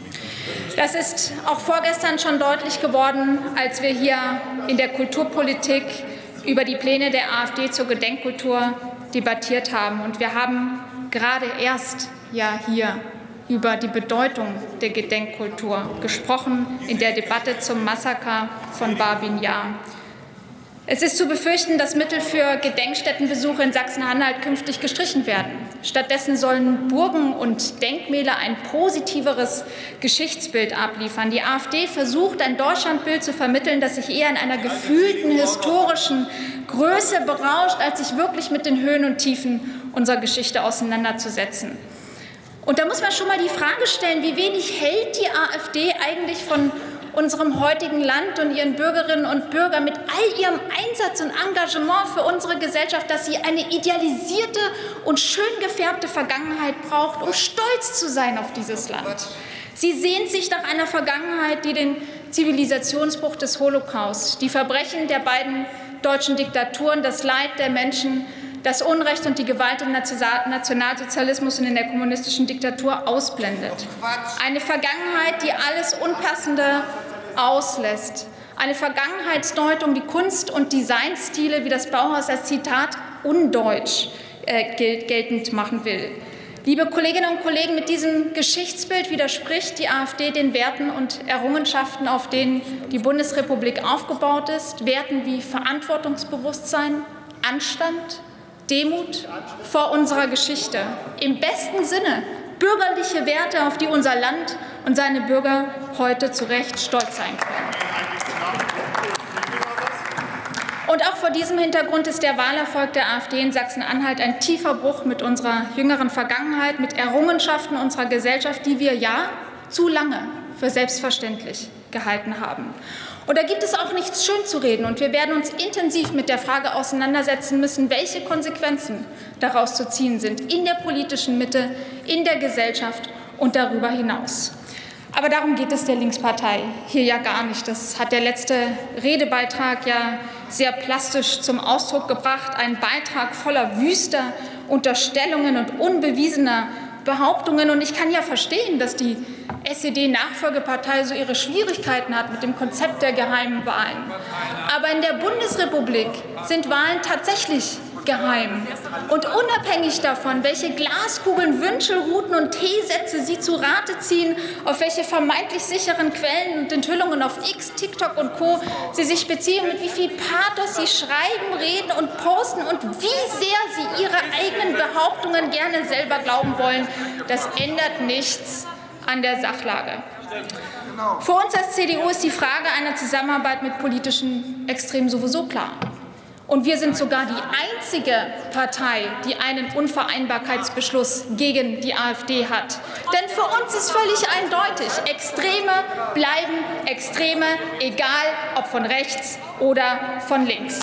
Das ist auch vorgestern schon deutlich geworden, als wir hier in der Kulturpolitik über die Pläne der AfD zur Gedenkkultur debattiert haben. Und wir haben gerade erst ja hier über die Bedeutung der Gedenkkultur gesprochen in der Debatte zum Massaker von Babin Jar. Es ist zu befürchten, dass Mittel für Gedenkstättenbesuche in Sachsen-Anhalt künftig gestrichen werden. Stattdessen sollen Burgen und Denkmäler ein positiveres Geschichtsbild abliefern. Die AfD versucht, ein Deutschlandbild zu vermitteln, das sich eher in einer gefühlten historischen Größe berauscht, als sich wirklich mit den Höhen und Tiefen unserer Geschichte auseinanderzusetzen. Und da muss man schon mal die Frage stellen, wie wenig hält die AfD eigentlich von unserem heutigen Land und ihren Bürgerinnen und Bürgern mit all ihrem Einsatz und Engagement für unsere Gesellschaft, dass sie eine idealisierte und schön gefärbte Vergangenheit braucht, um stolz zu sein auf dieses Land. Sie sehnt sich nach einer Vergangenheit, die den Zivilisationsbruch des Holocaust, die Verbrechen der beiden deutschen Diktaturen, das Leid der Menschen, das Unrecht und die Gewalt im Nationalsozialismus und in der kommunistischen Diktatur ausblendet. Eine Vergangenheit, die alles Unpassende auslässt. Eine Vergangenheitsdeutung, die Kunst- und Designstile wie das Bauhaus als Zitat undeutsch äh, gel geltend machen will. Liebe Kolleginnen und Kollegen, mit diesem Geschichtsbild widerspricht die AfD den Werten und Errungenschaften, auf denen die Bundesrepublik aufgebaut ist. Werten wie Verantwortungsbewusstsein, Anstand, Demut vor unserer Geschichte. Im besten Sinne bürgerliche Werte, auf die unser Land und seine Bürger heute zu Recht stolz sein können. Und auch vor diesem Hintergrund ist der Wahlerfolg der AfD in Sachsen-Anhalt ein tiefer Bruch mit unserer jüngeren Vergangenheit, mit Errungenschaften unserer Gesellschaft, die wir ja zu lange für selbstverständlich gehalten haben. Und da gibt es auch nichts schön zu reden. Und wir werden uns intensiv mit der Frage auseinandersetzen müssen, welche Konsequenzen daraus zu ziehen sind in der politischen Mitte, in der Gesellschaft und darüber hinaus. Aber darum geht es der Linkspartei hier ja gar nicht. Das hat der letzte Redebeitrag ja sehr plastisch zum Ausdruck gebracht. Ein Beitrag voller wüster Unterstellungen und unbewiesener Behauptungen. Und ich kann ja verstehen, dass die S E D-Nachfolgepartei so ihre Schwierigkeiten hat mit dem Konzept der geheimen Wahlen. Aber in der Bundesrepublik sind Wahlen tatsächlich geheim. Und unabhängig davon, welche Glaskugeln, Wünschelrouten und T-Sätze Sie zu Rate ziehen, auf welche vermeintlich sicheren Quellen und Enthüllungen auf X, TikTok und Co. Sie sich beziehen, mit wie viel Pathos Sie schreiben, reden und posten und wie sehr Sie Ihre eigenen Behauptungen gerne selber glauben wollen, das ändert nichts an der Sachlage. Für uns als C D U ist die Frage einer Zusammenarbeit mit politischen Extremen sowieso klar. Und wir sind sogar die einzige Partei, die einen Unvereinbarkeitsbeschluss gegen die AfD hat. Denn für uns ist völlig eindeutig, Extreme bleiben Extreme, egal ob von rechts oder von links.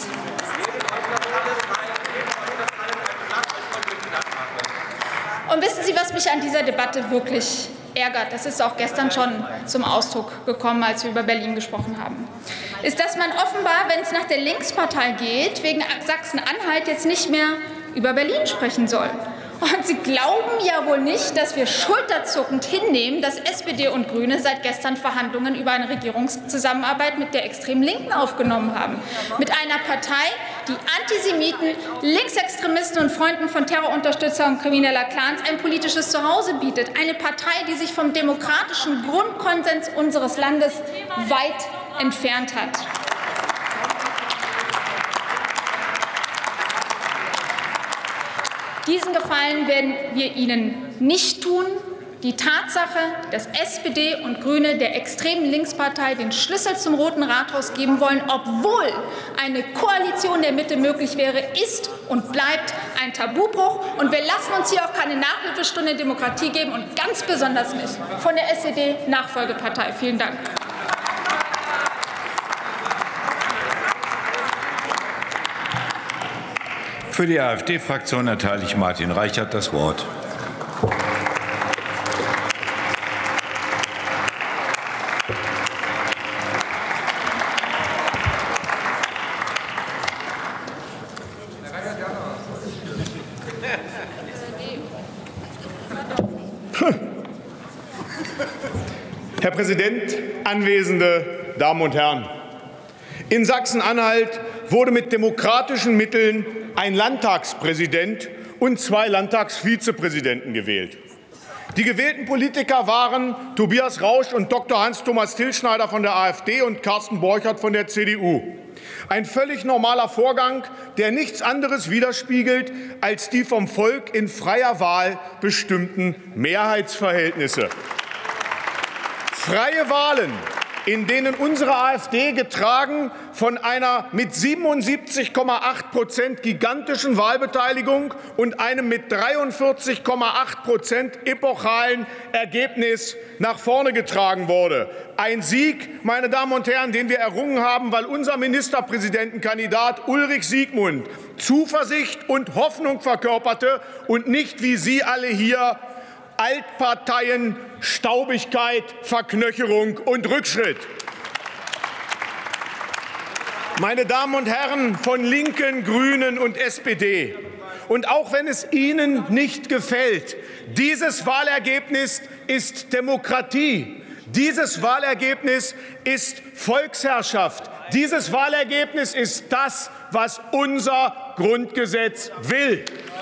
Und wissen Sie, was mich an dieser Debatte wirklich ärgert? Das ist auch gestern schon zum Ausdruck gekommen, als wir über Berlin gesprochen haben. Ist, dass man offenbar, wenn es nach der Linkspartei geht, wegen Sachsen-Anhalt jetzt nicht mehr über Berlin sprechen soll. Und Sie glauben ja wohl nicht, dass wir schulterzuckend hinnehmen, dass S P D und Grüne seit gestern Verhandlungen über eine Regierungszusammenarbeit mit der extremen Linken aufgenommen haben. Mit einer Partei, die Antisemiten, Linksextremisten und Freunden von Terrorunterstützern und krimineller Clans ein politisches Zuhause bietet. Eine Partei, die sich vom demokratischen Grundkonsens unseres Landes weit entfernt hat. Diesen Gefallen werden wir Ihnen nicht tun. Die Tatsache, dass S P D und Grüne der extremen Linkspartei den Schlüssel zum Roten Rathaus geben wollen, obwohl eine Koalition der Mitte möglich wäre, ist und bleibt ein Tabubruch. Und wir lassen uns hier auch keine Nachhilfestunde Demokratie geben und ganz besonders nicht von der S E D-Nachfolgepartei. Vielen Dank. Für die AfD-Fraktion erteile ich Martin Reichert das Wort. Präsident, anwesende Damen und Herren! In Sachsen-Anhalt wurde mit demokratischen Mitteln ein Landtagspräsident und zwei Landtagsvizepräsidenten gewählt. Die gewählten Politiker waren Tobias Rausch und Doktor Hans-Thomas Tilschneider von der AfD und Carsten Borchert von der C D U. Ein völlig normaler Vorgang, der nichts anderes widerspiegelt als die vom Volk in freier Wahl bestimmten Mehrheitsverhältnisse. Freie Wahlen, in denen unsere AfD, getragen von einer mit siebenundsiebzig Komma acht Prozent gigantischen Wahlbeteiligung und einem mit dreiundvierzig Komma acht Prozent epochalen Ergebnis nach vorne getragen wurde. Ein Sieg, meine Damen und Herren, den wir errungen haben, weil unser Ministerpräsidentenkandidat Ulrich Siegmund Zuversicht und Hoffnung verkörperte und nicht wie Sie alle hier Altparteien, Staubigkeit, Verknöcherung und Rückschritt. Meine Damen und Herren von Linken, Grünen und S P D, und auch wenn es Ihnen nicht gefällt, dieses Wahlergebnis ist Demokratie. Dieses Wahlergebnis ist Volksherrschaft. Dieses Wahlergebnis ist das, was unser Grundgesetz will.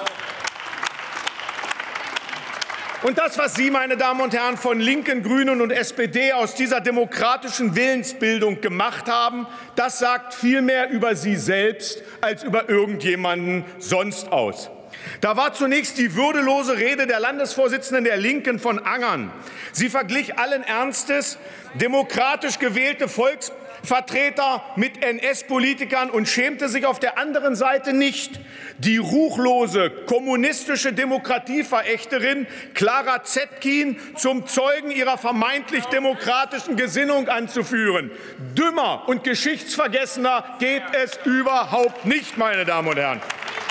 Und das, was Sie, meine Damen und Herren von Linken, Grünen und S P D aus dieser demokratischen Willensbildung gemacht haben, das sagt viel mehr über Sie selbst als über irgendjemanden sonst aus. Da war zunächst die würdelose Rede der Landesvorsitzenden der Linken von Angern. Sie verglich allen Ernstes demokratisch gewählte Volksvertreter mit N S-Politikern und schämte sich auf der anderen Seite nicht, die ruchlose kommunistische Demokratieverächterin Clara Zetkin zum Zeugen ihrer vermeintlich demokratischen Gesinnung anzuführen. Dümmer und geschichtsvergessener geht es überhaupt nicht, meine Damen und Herren.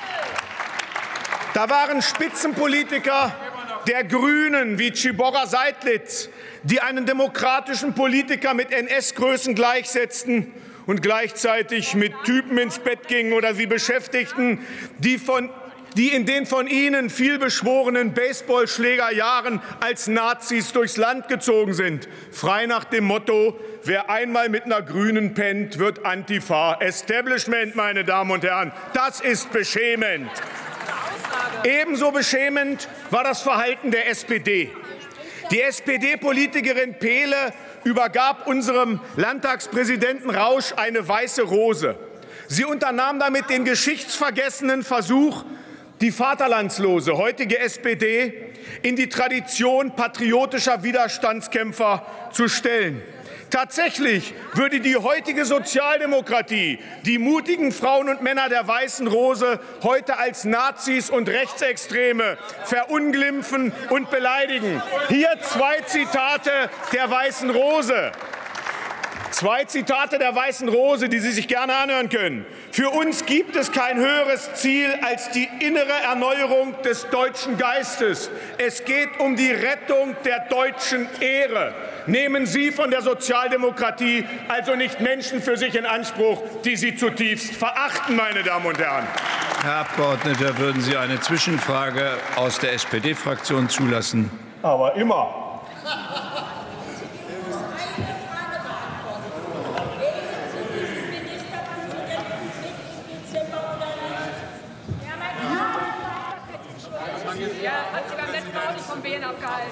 Da waren Spitzenpolitiker der Grünen wie Tchiborra Seydlitz, die einen demokratischen Politiker mit N S-Größen gleichsetzten und gleichzeitig mit Typen ins Bett gingen oder sie beschäftigten, die, von, die in den von ihnen vielbeschworenen Baseballschlägerjahren als Nazis durchs Land gezogen sind. Frei nach dem Motto, wer einmal mit einer Grünen pennt, wird Antifa. Establishment, meine Damen und Herren, das ist beschämend. Ebenso beschämend war das Verhalten der S P D. Die S P D-Politikerin Pehle übergab unserem Landtagspräsidenten Rausch eine weiße Rose. Sie unternahm damit den geschichtsvergessenen Versuch, die vaterlandslose heutige S P D in die Tradition patriotischer Widerstandskämpfer zu stellen. Tatsächlich würde die heutige Sozialdemokratie die mutigen Frauen und Männer der Weißen Rose heute als Nazis und Rechtsextreme verunglimpfen und beleidigen. Hier zwei Zitate der Weißen Rose. Zwei Zitate der Weißen Rose, die Sie sich gerne anhören können. Für uns gibt es kein höheres Ziel als die innere Erneuerung des deutschen Geistes. Es geht um die Rettung der deutschen Ehre. Nehmen Sie von der Sozialdemokratie also nicht Menschen für sich in Anspruch, die Sie zutiefst verachten, meine Damen und Herren. Herr Abgeordneter, würden Sie eine Zwischenfrage aus der S P D-Fraktion zulassen? Aber immer. Ja, hat sie beim letzten Mal auch nicht vom Wählen abgehalten.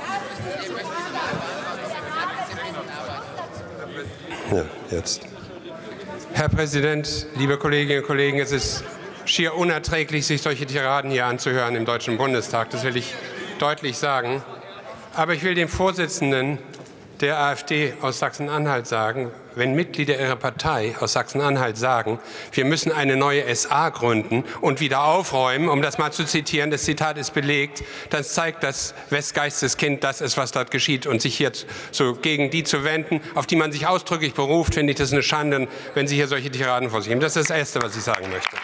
Ja, jetzt. Herr Präsident, liebe Kolleginnen und Kollegen, es ist schier unerträglich, sich solche Tiraden hier anzuhören im Deutschen Bundestag. Das will ich deutlich sagen. Aber ich will dem Vorsitzenden der AfD aus Sachsen-Anhalt sagen, wenn Mitglieder ihrer Partei aus Sachsen-Anhalt sagen, wir müssen eine neue S A gründen und wieder aufräumen, um das mal zu zitieren, das Zitat ist belegt, dann zeigt das Westgeisteskind, das ist, was dort geschieht. Und sich hier so gegen die zu wenden, auf die man sich ausdrücklich beruft, finde ich das eine Schande, wenn Sie hier solche Tiraden vor sich geben. Das ist das Erste, was ich sagen möchte.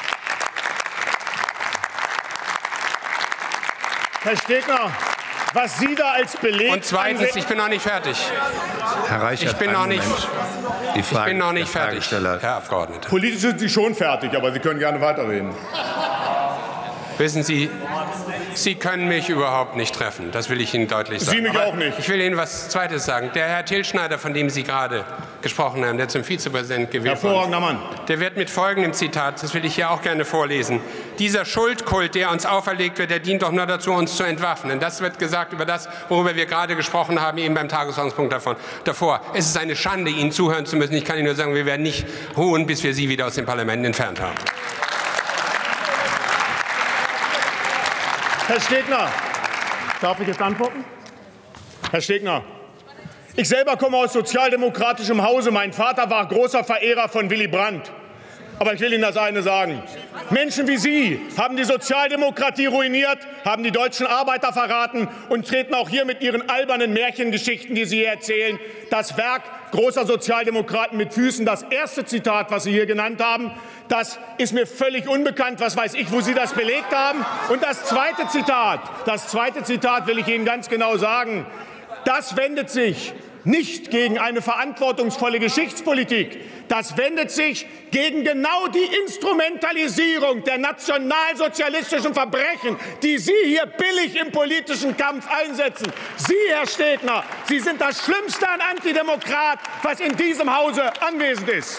Herr Stegner, was Sie da als Beleg... Und zweitens, ich bin noch nicht fertig. Herr Reichert, ich bin noch nicht, die Frage, ich bin noch nicht fertig, Herr Abgeordneter. Politisch sind Sie schon fertig, aber Sie können gerne weiterreden. Wissen Sie, Sie können mich überhaupt nicht treffen. Das will ich Ihnen deutlich sagen. Sie mich Aber auch nicht. Ich will Ihnen was Zweites sagen. Der Herr Tilschneider, von dem Sie gerade gesprochen haben, der zum Vizepräsidenten gewählt wurde, hervorragender Mann, der wird mit folgendem Zitat, das will ich hier auch gerne vorlesen: Dieser Schuldkult, der uns auferlegt wird, der dient doch nur dazu, uns zu entwaffnen. Das wird gesagt über das, worüber wir gerade gesprochen haben, eben beim Tagesordnungspunkt davon, davor. Es ist eine Schande, Ihnen zuhören zu müssen. Ich kann Ihnen nur sagen, wir werden nicht ruhen, bis wir Sie wieder aus dem Parlament entfernt haben. Herr Stegner, darf ich jetzt antworten? Herr Stegner, ich selber komme aus sozialdemokratischem Hause. Mein Vater war großer Verehrer von Willy Brandt. Aber ich will Ihnen das eine sagen. Menschen wie Sie haben die Sozialdemokratie ruiniert, haben die deutschen Arbeiter verraten und treten auch hier mit Ihren albernen Märchengeschichten, die Sie hier erzählen, das Werk großer Sozialdemokraten mit Füßen. Das erste Zitat, was Sie hier genannt haben, das ist mir völlig unbekannt. Was weiß ich, wo Sie das belegt haben? Und das zweite Zitat, das zweite Zitat will ich Ihnen ganz genau sagen. Das wendet sich nicht gegen eine verantwortungsvolle Geschichtspolitik. Das wendet sich gegen genau die Instrumentalisierung der nationalsozialistischen Verbrechen, die Sie hier billig im politischen Kampf einsetzen. Sie, Herr Stegner, Sie sind das Schlimmste an Antidemokrat, was in diesem Hause anwesend ist.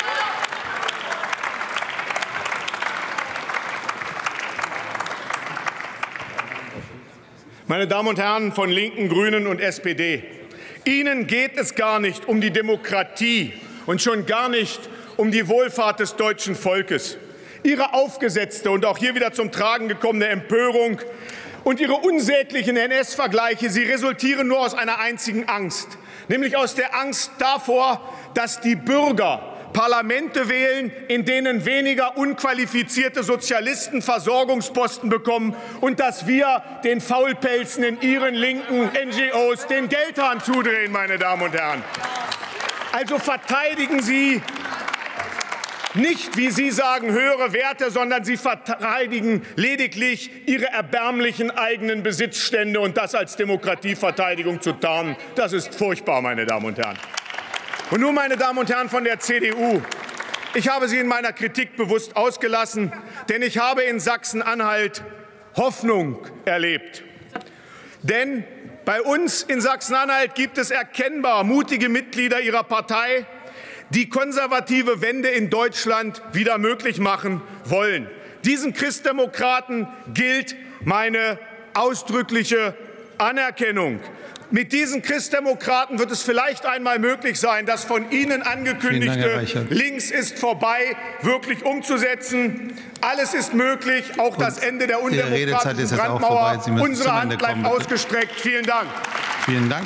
Meine Damen und Herren von Linken, Grünen und S P D, Ihnen geht es gar nicht um die Demokratie und schon gar nicht um die Wohlfahrt des deutschen Volkes. Ihre aufgesetzte und auch hier wieder zum Tragen gekommene Empörung und Ihre unsäglichen N S-Vergleiche, sie resultieren nur aus einer einzigen Angst, nämlich aus der Angst davor, dass die Bürger Parlamente wählen, in denen weniger unqualifizierte Sozialisten Versorgungsposten bekommen und dass wir den Faulpelzen in ihren linken N G Os den Geldhahn zudrehen, meine Damen und Herren. Also verteidigen Sie nicht, wie Sie sagen, höhere Werte, sondern Sie verteidigen lediglich Ihre erbärmlichen eigenen Besitzstände, und das als Demokratieverteidigung zu tarnen, das ist furchtbar, meine Damen und Herren. Und nun, meine Damen und Herren von der C D U, ich habe Sie in meiner Kritik bewusst ausgelassen, denn ich habe in Sachsen-Anhalt Hoffnung erlebt. Denn bei uns in Sachsen-Anhalt gibt es erkennbar mutige Mitglieder Ihrer Partei, die konservative Wende in Deutschland wieder möglich machen wollen. Diesen Christdemokraten gilt meine ausdrückliche Anerkennung. Mit diesen Christdemokraten wird es vielleicht einmal möglich sein, das von Ihnen angekündigte Links ist vorbei wirklich umzusetzen. Alles ist möglich, auch das Ende der undemokratischen Brandmauer. Unsere Hand bleibt ausgestreckt. Vielen Dank. Vielen Dank.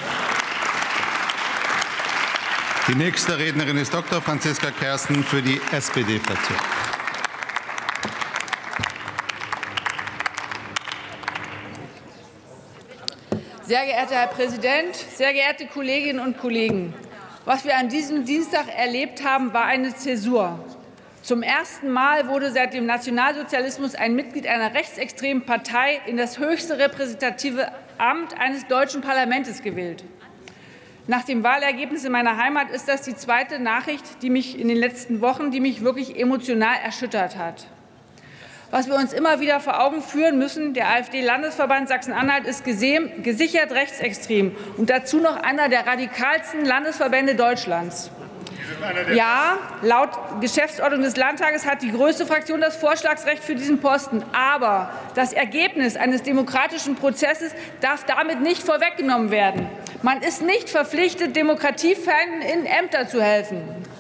Die nächste Rednerin ist Doktor Franziska Kersten für die S P D-Fraktion. Sehr geehrter Herr Präsident, sehr geehrte Kolleginnen und Kollegen! Was wir an diesem Dienstag erlebt haben, war eine Zäsur. Zum ersten Mal wurde seit dem Nationalsozialismus ein Mitglied einer rechtsextremen Partei in das höchste repräsentative Amt eines deutschen Parlaments gewählt. Nach dem Wahlergebnis in meiner Heimat ist das die zweite Nachricht, die mich in den letzten Wochen, die mich wirklich emotional erschüttert hat. Was wir uns immer wieder vor Augen führen müssen, der AfD-Landesverband Sachsen-Anhalt ist gesichert rechtsextrem und dazu noch einer der radikalsten Landesverbände Deutschlands. Ja, laut Geschäftsordnung des Landtages hat die größte Fraktion das Vorschlagsrecht für diesen Posten. Aber das Ergebnis eines demokratischen Prozesses darf damit nicht vorweggenommen werden. Man ist nicht verpflichtet, Demokratiefeinden in Ämter zu helfen.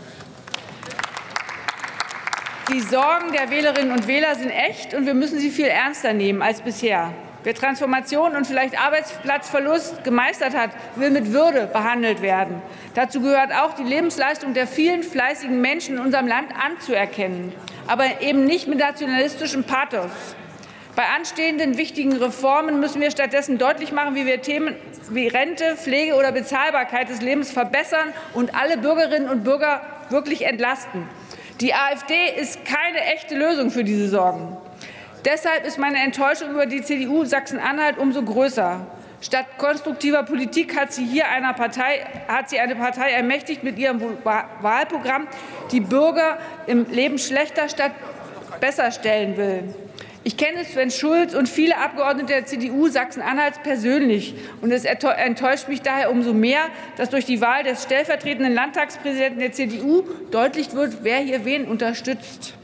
Die Sorgen der Wählerinnen und Wähler sind echt, und wir müssen sie viel ernster nehmen als bisher. Wer Transformation und vielleicht Arbeitsplatzverlust gemeistert hat, will mit Würde behandelt werden. Dazu gehört auch, die Lebensleistung der vielen fleißigen Menschen in unserem Land anzuerkennen, aber eben nicht mit nationalistischem Pathos. Bei anstehenden wichtigen Reformen müssen wir stattdessen deutlich machen, wie wir Themen wie Rente, Pflege oder Bezahlbarkeit des Lebens verbessern und alle Bürgerinnen und Bürger wirklich entlasten. Die AfD ist keine echte Lösung für diese Sorgen. Deshalb ist meine Enttäuschung über die C D U Sachsen-Anhalt umso größer. Statt konstruktiver Politik hat sie hier einer Partei, hat sie eine Partei ermächtigt mit ihrem Wahlprogramm, die Bürger im Leben schlechter statt besser stellen will. Ich kenne Sven Schulz und viele Abgeordnete der C D U Sachsen-Anhalts persönlich. Und es enttäuscht mich daher umso mehr, dass durch die Wahl des stellvertretenden Landtagspräsidenten der C D U deutlich wird, wer hier wen unterstützt.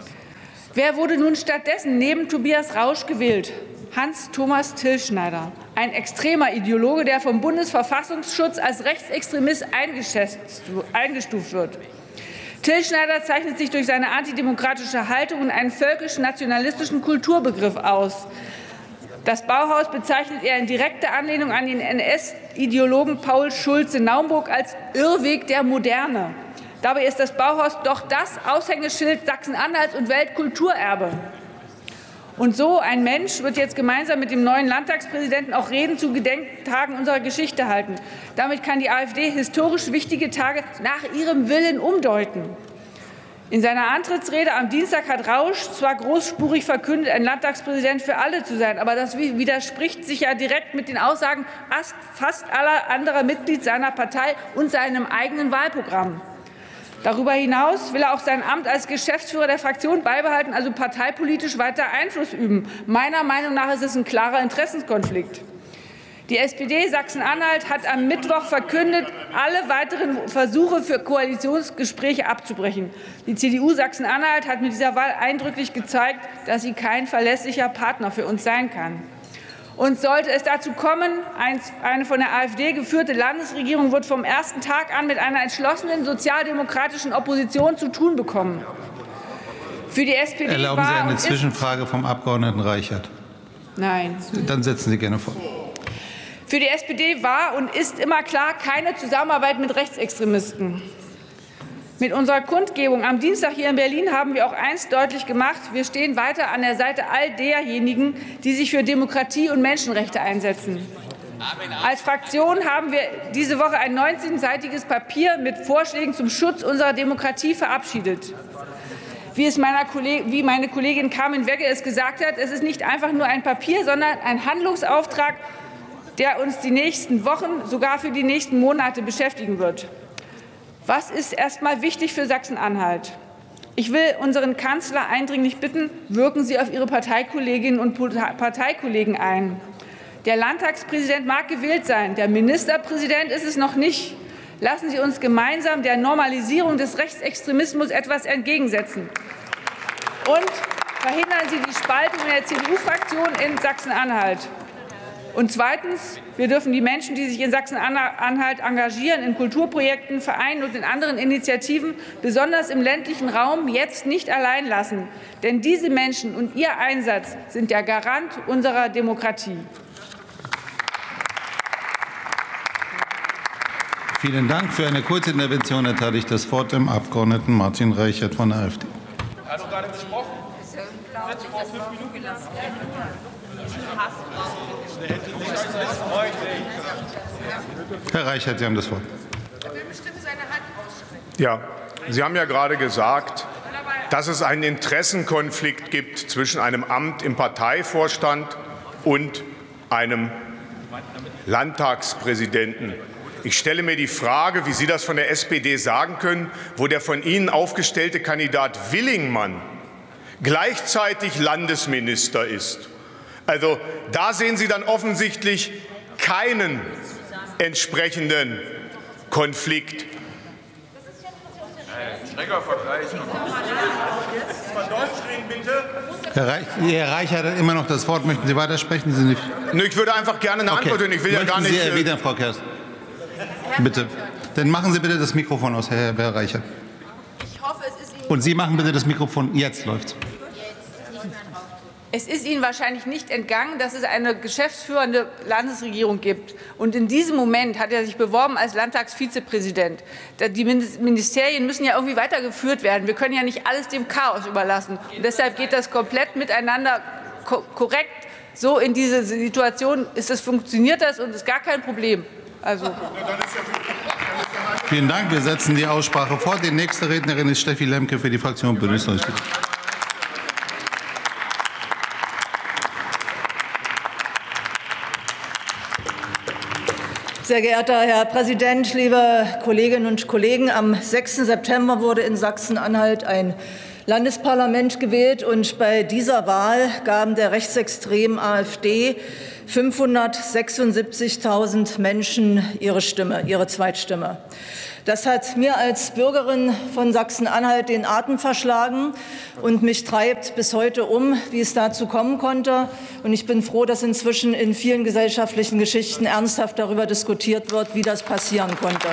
Wer wurde nun stattdessen neben Tobias Rausch gewählt? Hans-Thomas Tilschneider, ein extremer Ideologe, der vom Bundesverfassungsschutz als Rechtsextremist eingestuft wird. Tilschneider zeichnet sich durch seine antidemokratische Haltung und einen völkisch-nationalistischen Kulturbegriff aus. Das Bauhaus bezeichnet er in direkter Anlehnung an den N S-Ideologen Paul Schulze-Naumburg als Irrweg der Moderne. Dabei ist das Bauhaus doch das Aushängeschild Sachsen-Anhalts und Weltkulturerbe. Und so ein Mensch wird jetzt gemeinsam mit dem neuen Landtagspräsidenten auch Reden zu Gedenktagen unserer Geschichte halten. Damit kann die AfD historisch wichtige Tage nach ihrem Willen umdeuten. In seiner Antrittsrede am Dienstag hat Rausch zwar großspurig verkündet, ein Landtagspräsident für alle zu sein, aber das widerspricht sich ja direkt mit den Aussagen fast aller anderer Mitglieder seiner Partei und seinem eigenen Wahlprogramm. Darüber hinaus will er auch sein Amt als Geschäftsführer der Fraktion beibehalten, also parteipolitisch weiter Einfluss üben. Meiner Meinung nach ist es ein klarer Interessenkonflikt. Die S P D Sachsen-Anhalt hat am Mittwoch verkündet, alle weiteren Versuche für Koalitionsgespräche abzubrechen. Die C D U Sachsen-Anhalt hat mit dieser Wahl eindrücklich gezeigt, dass sie kein verlässlicher Partner für uns sein kann. Und sollte es dazu kommen, eine von der AfD geführte Landesregierung wird vom ersten Tag an mit einer entschlossenen sozialdemokratischen Opposition zu tun bekommen. Für die S P D Erlauben Sie eine Zwischenfrage vom Abgeordneten Reichert? Nein. Dann setzen Sie gerne fort. Für die S P D war und ist immer klar keine Zusammenarbeit mit Rechtsextremisten. Mit unserer Kundgebung am Dienstag hier in Berlin haben wir auch eins deutlich gemacht. Wir stehen weiter an der Seite all derjenigen, die sich für Demokratie und Menschenrechte einsetzen. Als Fraktion haben wir diese Woche ein neunzehnseitiges Papier mit Vorschlägen zum Schutz unserer Demokratie verabschiedet. Wie, es meiner Kollegin, wie meine Kollegin Carmen Wegge es gesagt hat, es ist nicht einfach nur ein Papier, sondern ein Handlungsauftrag, der uns die nächsten Wochen, sogar für die nächsten Monate beschäftigen wird. Was ist erst einmal wichtig für Sachsen-Anhalt? Ich will unseren Kanzler eindringlich bitten, wirken Sie auf Ihre Parteikolleginnen und Parteikollegen ein. Der Landtagspräsident mag gewählt sein, der Ministerpräsident ist es noch nicht. Lassen Sie uns gemeinsam der Normalisierung des Rechtsextremismus etwas entgegensetzen. Und verhindern Sie die Spaltung in der C D U-Fraktion in Sachsen-Anhalt. Und zweitens, wir dürfen die Menschen, die sich in Sachsen-Anhalt engagieren, in Kulturprojekten, Vereinen und in anderen Initiativen, besonders im ländlichen Raum, jetzt nicht allein lassen. Denn diese Menschen und ihr Einsatz sind der Garant unserer Demokratie. Vielen Dank. Für eine kurze Intervention erteile ich das Wort dem Abgeordneten Martin Reichert von der AfD. Er hat doch gerade gesprochen. Herr Reichert, Sie haben das Wort. Ja, Sie haben ja gerade gesagt, dass es einen Interessenkonflikt gibt zwischen einem Amt im Parteivorstand und einem Landtagspräsidenten. Ich stelle mir die Frage, wie Sie das von der S P D sagen können, wo der von Ihnen aufgestellte Kandidat Willingmann gleichzeitig Landesminister ist. Also da sehen Sie dann offensichtlich keinen entsprechenden Konflikt. Herr, Reich, Herr Reichert hat immer noch das Wort. Möchten Sie weitersprechen? Sie nicht? Ich würde einfach gerne eine Antwort hören. Ich will Möchten ja gar nicht. Sie erwidern, Frau Kersten? Bitte. Dann machen Sie bitte das Mikrofon aus, Herr, Herr Reichert. Ich hoffe, es ist Ihnen Und Sie machen bitte das Mikrofon. Jetzt läuft's. Es ist Ihnen wahrscheinlich nicht entgangen, dass es eine geschäftsführende Landesregierung gibt. Und in diesem Moment hat er sich beworben als Landtagsvizepräsident. Die Ministerien müssen ja irgendwie weitergeführt werden. Wir können ja nicht alles dem Chaos überlassen. Und deshalb geht das komplett miteinander korrekt. So in diese Situation ist das, funktioniert das und ist gar kein Problem. Also. Vielen Dank. Wir setzen die Aussprache fort. Die nächste Rednerin ist Steffi Lemke für die Fraktion Bündnis neunzig. Sehr geehrter Herr Präsident, liebe Kolleginnen und Kollegen! Am sechsten September wurde in Sachsen-Anhalt ein Landesparlament gewählt, und bei dieser Wahl gaben der rechtsextremen AfD fünfhundertsechsundsiebzigtausend Menschen ihre Stimme, ihre Zweitstimme. Das hat mir als Bürgerin von Sachsen-Anhalt den Atem verschlagen und mich treibt bis heute um, wie es dazu kommen konnte. Und ich bin froh, dass inzwischen in vielen gesellschaftlichen Geschichten ernsthaft darüber diskutiert wird, wie das passieren konnte.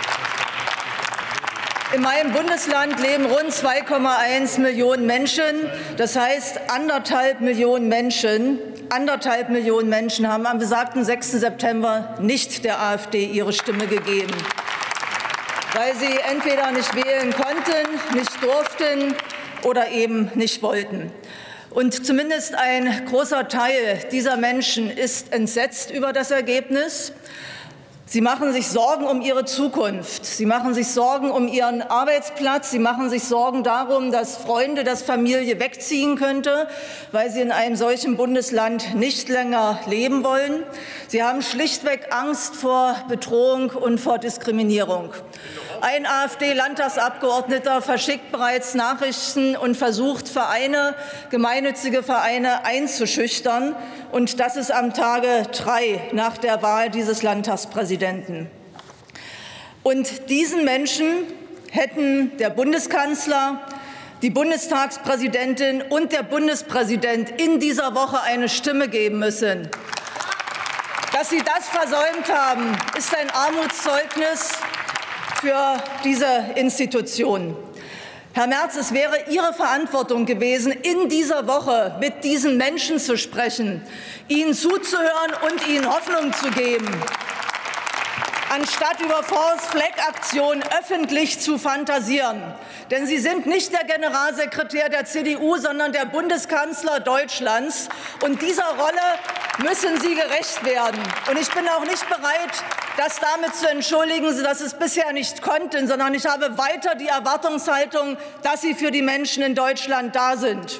In meinem Bundesland leben rund zwei Komma eins Millionen Menschen. Das heißt, anderthalb Millionen Menschen, anderthalb Millionen Menschen haben am besagten sechsten September nicht der AfD ihre Stimme gegeben, weil sie entweder nicht wählen konnten, nicht durften oder eben nicht wollten. Und zumindest ein großer Teil dieser Menschen ist entsetzt über das Ergebnis. Sie machen sich Sorgen um ihre Zukunft. Sie machen sich Sorgen um ihren Arbeitsplatz. Sie machen sich Sorgen darum, dass Freunde, dass Familie wegziehen könnte, weil sie in einem solchen Bundesland nicht länger leben wollen. Sie haben schlichtweg Angst vor Bedrohung und vor Diskriminierung. Ein AfD-Landtagsabgeordneter verschickt bereits Nachrichten und versucht, Vereine, gemeinnützige Vereine einzuschüchtern. Und das ist am Tage drei nach der Wahl dieses Landtagspräsidenten. Und diesen Menschen hätten der Bundeskanzler, die Bundestagspräsidentin und der Bundespräsident in dieser Woche eine Stimme geben müssen. Dass sie das versäumt haben, ist ein Armutszeugnis für diese Institution. Herr Merz, es wäre Ihre Verantwortung gewesen, in dieser Woche mit diesen Menschen zu sprechen, ihnen zuzuhören und ihnen Hoffnung zu geben, anstatt über False-Flag-Aktionen öffentlich zu fantasieren. Denn Sie sind nicht der Generalsekretär der C D U, sondern der Bundeskanzler Deutschlands. Und dieser Rolle müssen Sie gerecht werden. Und ich bin auch nicht bereit, das damit zu entschuldigen, dass Sie es bisher nicht konnten, sondern ich habe weiter die Erwartungshaltung, dass Sie für die Menschen in Deutschland da sind.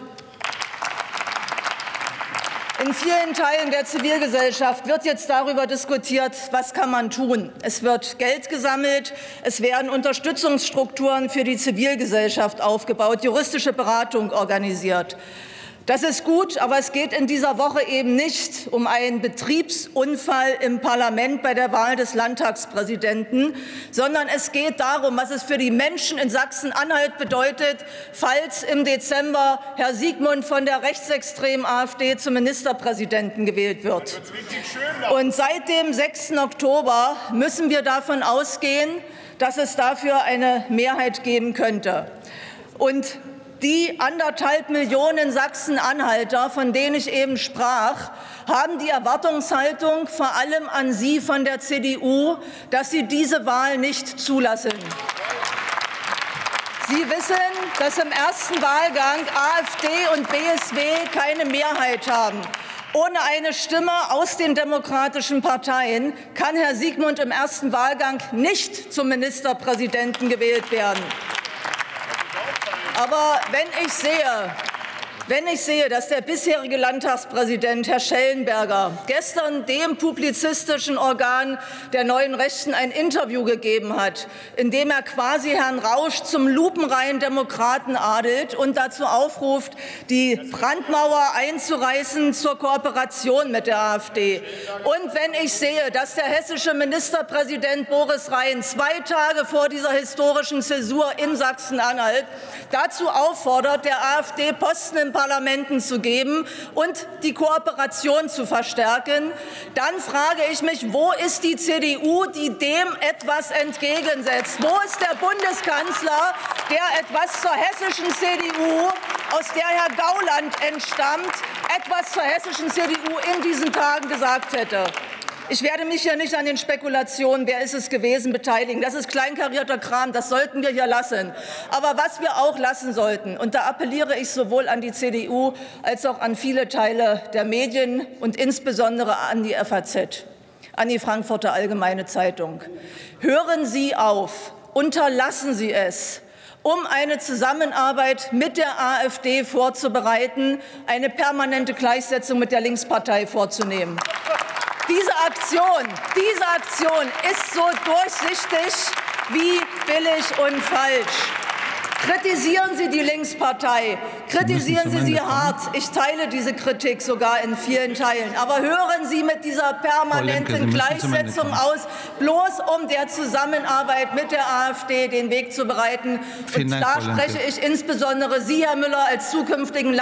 In vielen Teilen der Zivilgesellschaft wird jetzt darüber diskutiert, was kann man tun. Es wird Geld gesammelt, es werden Unterstützungsstrukturen für die Zivilgesellschaft aufgebaut, juristische Beratung organisiert. Das ist gut, aber es geht in dieser Woche eben nicht um einen Betriebsunfall im Parlament bei der Wahl des Landtagspräsidenten, sondern es geht darum, was es für die Menschen in Sachsen-Anhalt bedeutet, falls im Dezember Herr Siegmund von der rechtsextremen AfD zum Ministerpräsidenten gewählt wird. Und seit dem sechsten Oktober müssen wir davon ausgehen, dass es dafür eine Mehrheit geben könnte. Und die anderthalb Millionen Sachsen-Anhalter, von denen ich eben sprach, haben die Erwartungshaltung vor allem an Sie von der C D U, dass Sie diese Wahl nicht zulassen. Sie wissen, dass im ersten Wahlgang AfD und B S W keine Mehrheit haben. Ohne eine Stimme aus den demokratischen Parteien kann Herr Siegmund im ersten Wahlgang nicht zum Ministerpräsidenten gewählt werden. Aber wenn ich sehe, wenn ich sehe, dass der bisherige Landtagspräsident, Herr Schellenberger, gestern dem publizistischen Organ der Neuen Rechten ein Interview gegeben hat, in dem er quasi Herrn Rausch zum lupenreinen Demokraten adelt und dazu aufruft, die Brandmauer einzureißen zur Kooperation mit der AfD. Und wenn ich sehe, dass der hessische Ministerpräsident Boris Rhein zwei Tage vor dieser historischen Zäsur in Sachsen-Anhalt dazu auffordert, der AfD Posten im Parlamenten zu geben und die Kooperation zu verstärken, dann frage ich mich, wo ist die C D U, die dem etwas entgegensetzt? Wo ist der Bundeskanzler, der etwas zur hessischen C D U, aus der Herr Gauland entstammt, etwas zur hessischen C D U in diesen Tagen gesagt hätte? Ich werde mich hier nicht an den Spekulationen, wer ist es gewesen, beteiligen. Das ist kleinkarierter Kram, das sollten wir hier lassen. Aber was wir auch lassen sollten, und da appelliere ich sowohl an die C D U als auch an viele Teile der Medien und insbesondere an die F A Z, an die Frankfurter Allgemeine Zeitung. Hören Sie auf, unterlassen Sie es, um eine Zusammenarbeit mit der AfD vorzubereiten, eine permanente Gleichsetzung mit der Linkspartei vorzunehmen. Diese Aktion, diese Aktion ist so durchsichtig wie billig und falsch. Kritisieren Sie die Linkspartei, kritisieren Sie sie hart. Ich teile diese Kritik sogar in vielen Teilen. Aber hören Sie mit dieser permanenten Gleichsetzung aus, bloß um der Zusammenarbeit mit der AfD den Weg zu bereiten. Und da spreche ich insbesondere Sie, Herr Müller, als zukünftigen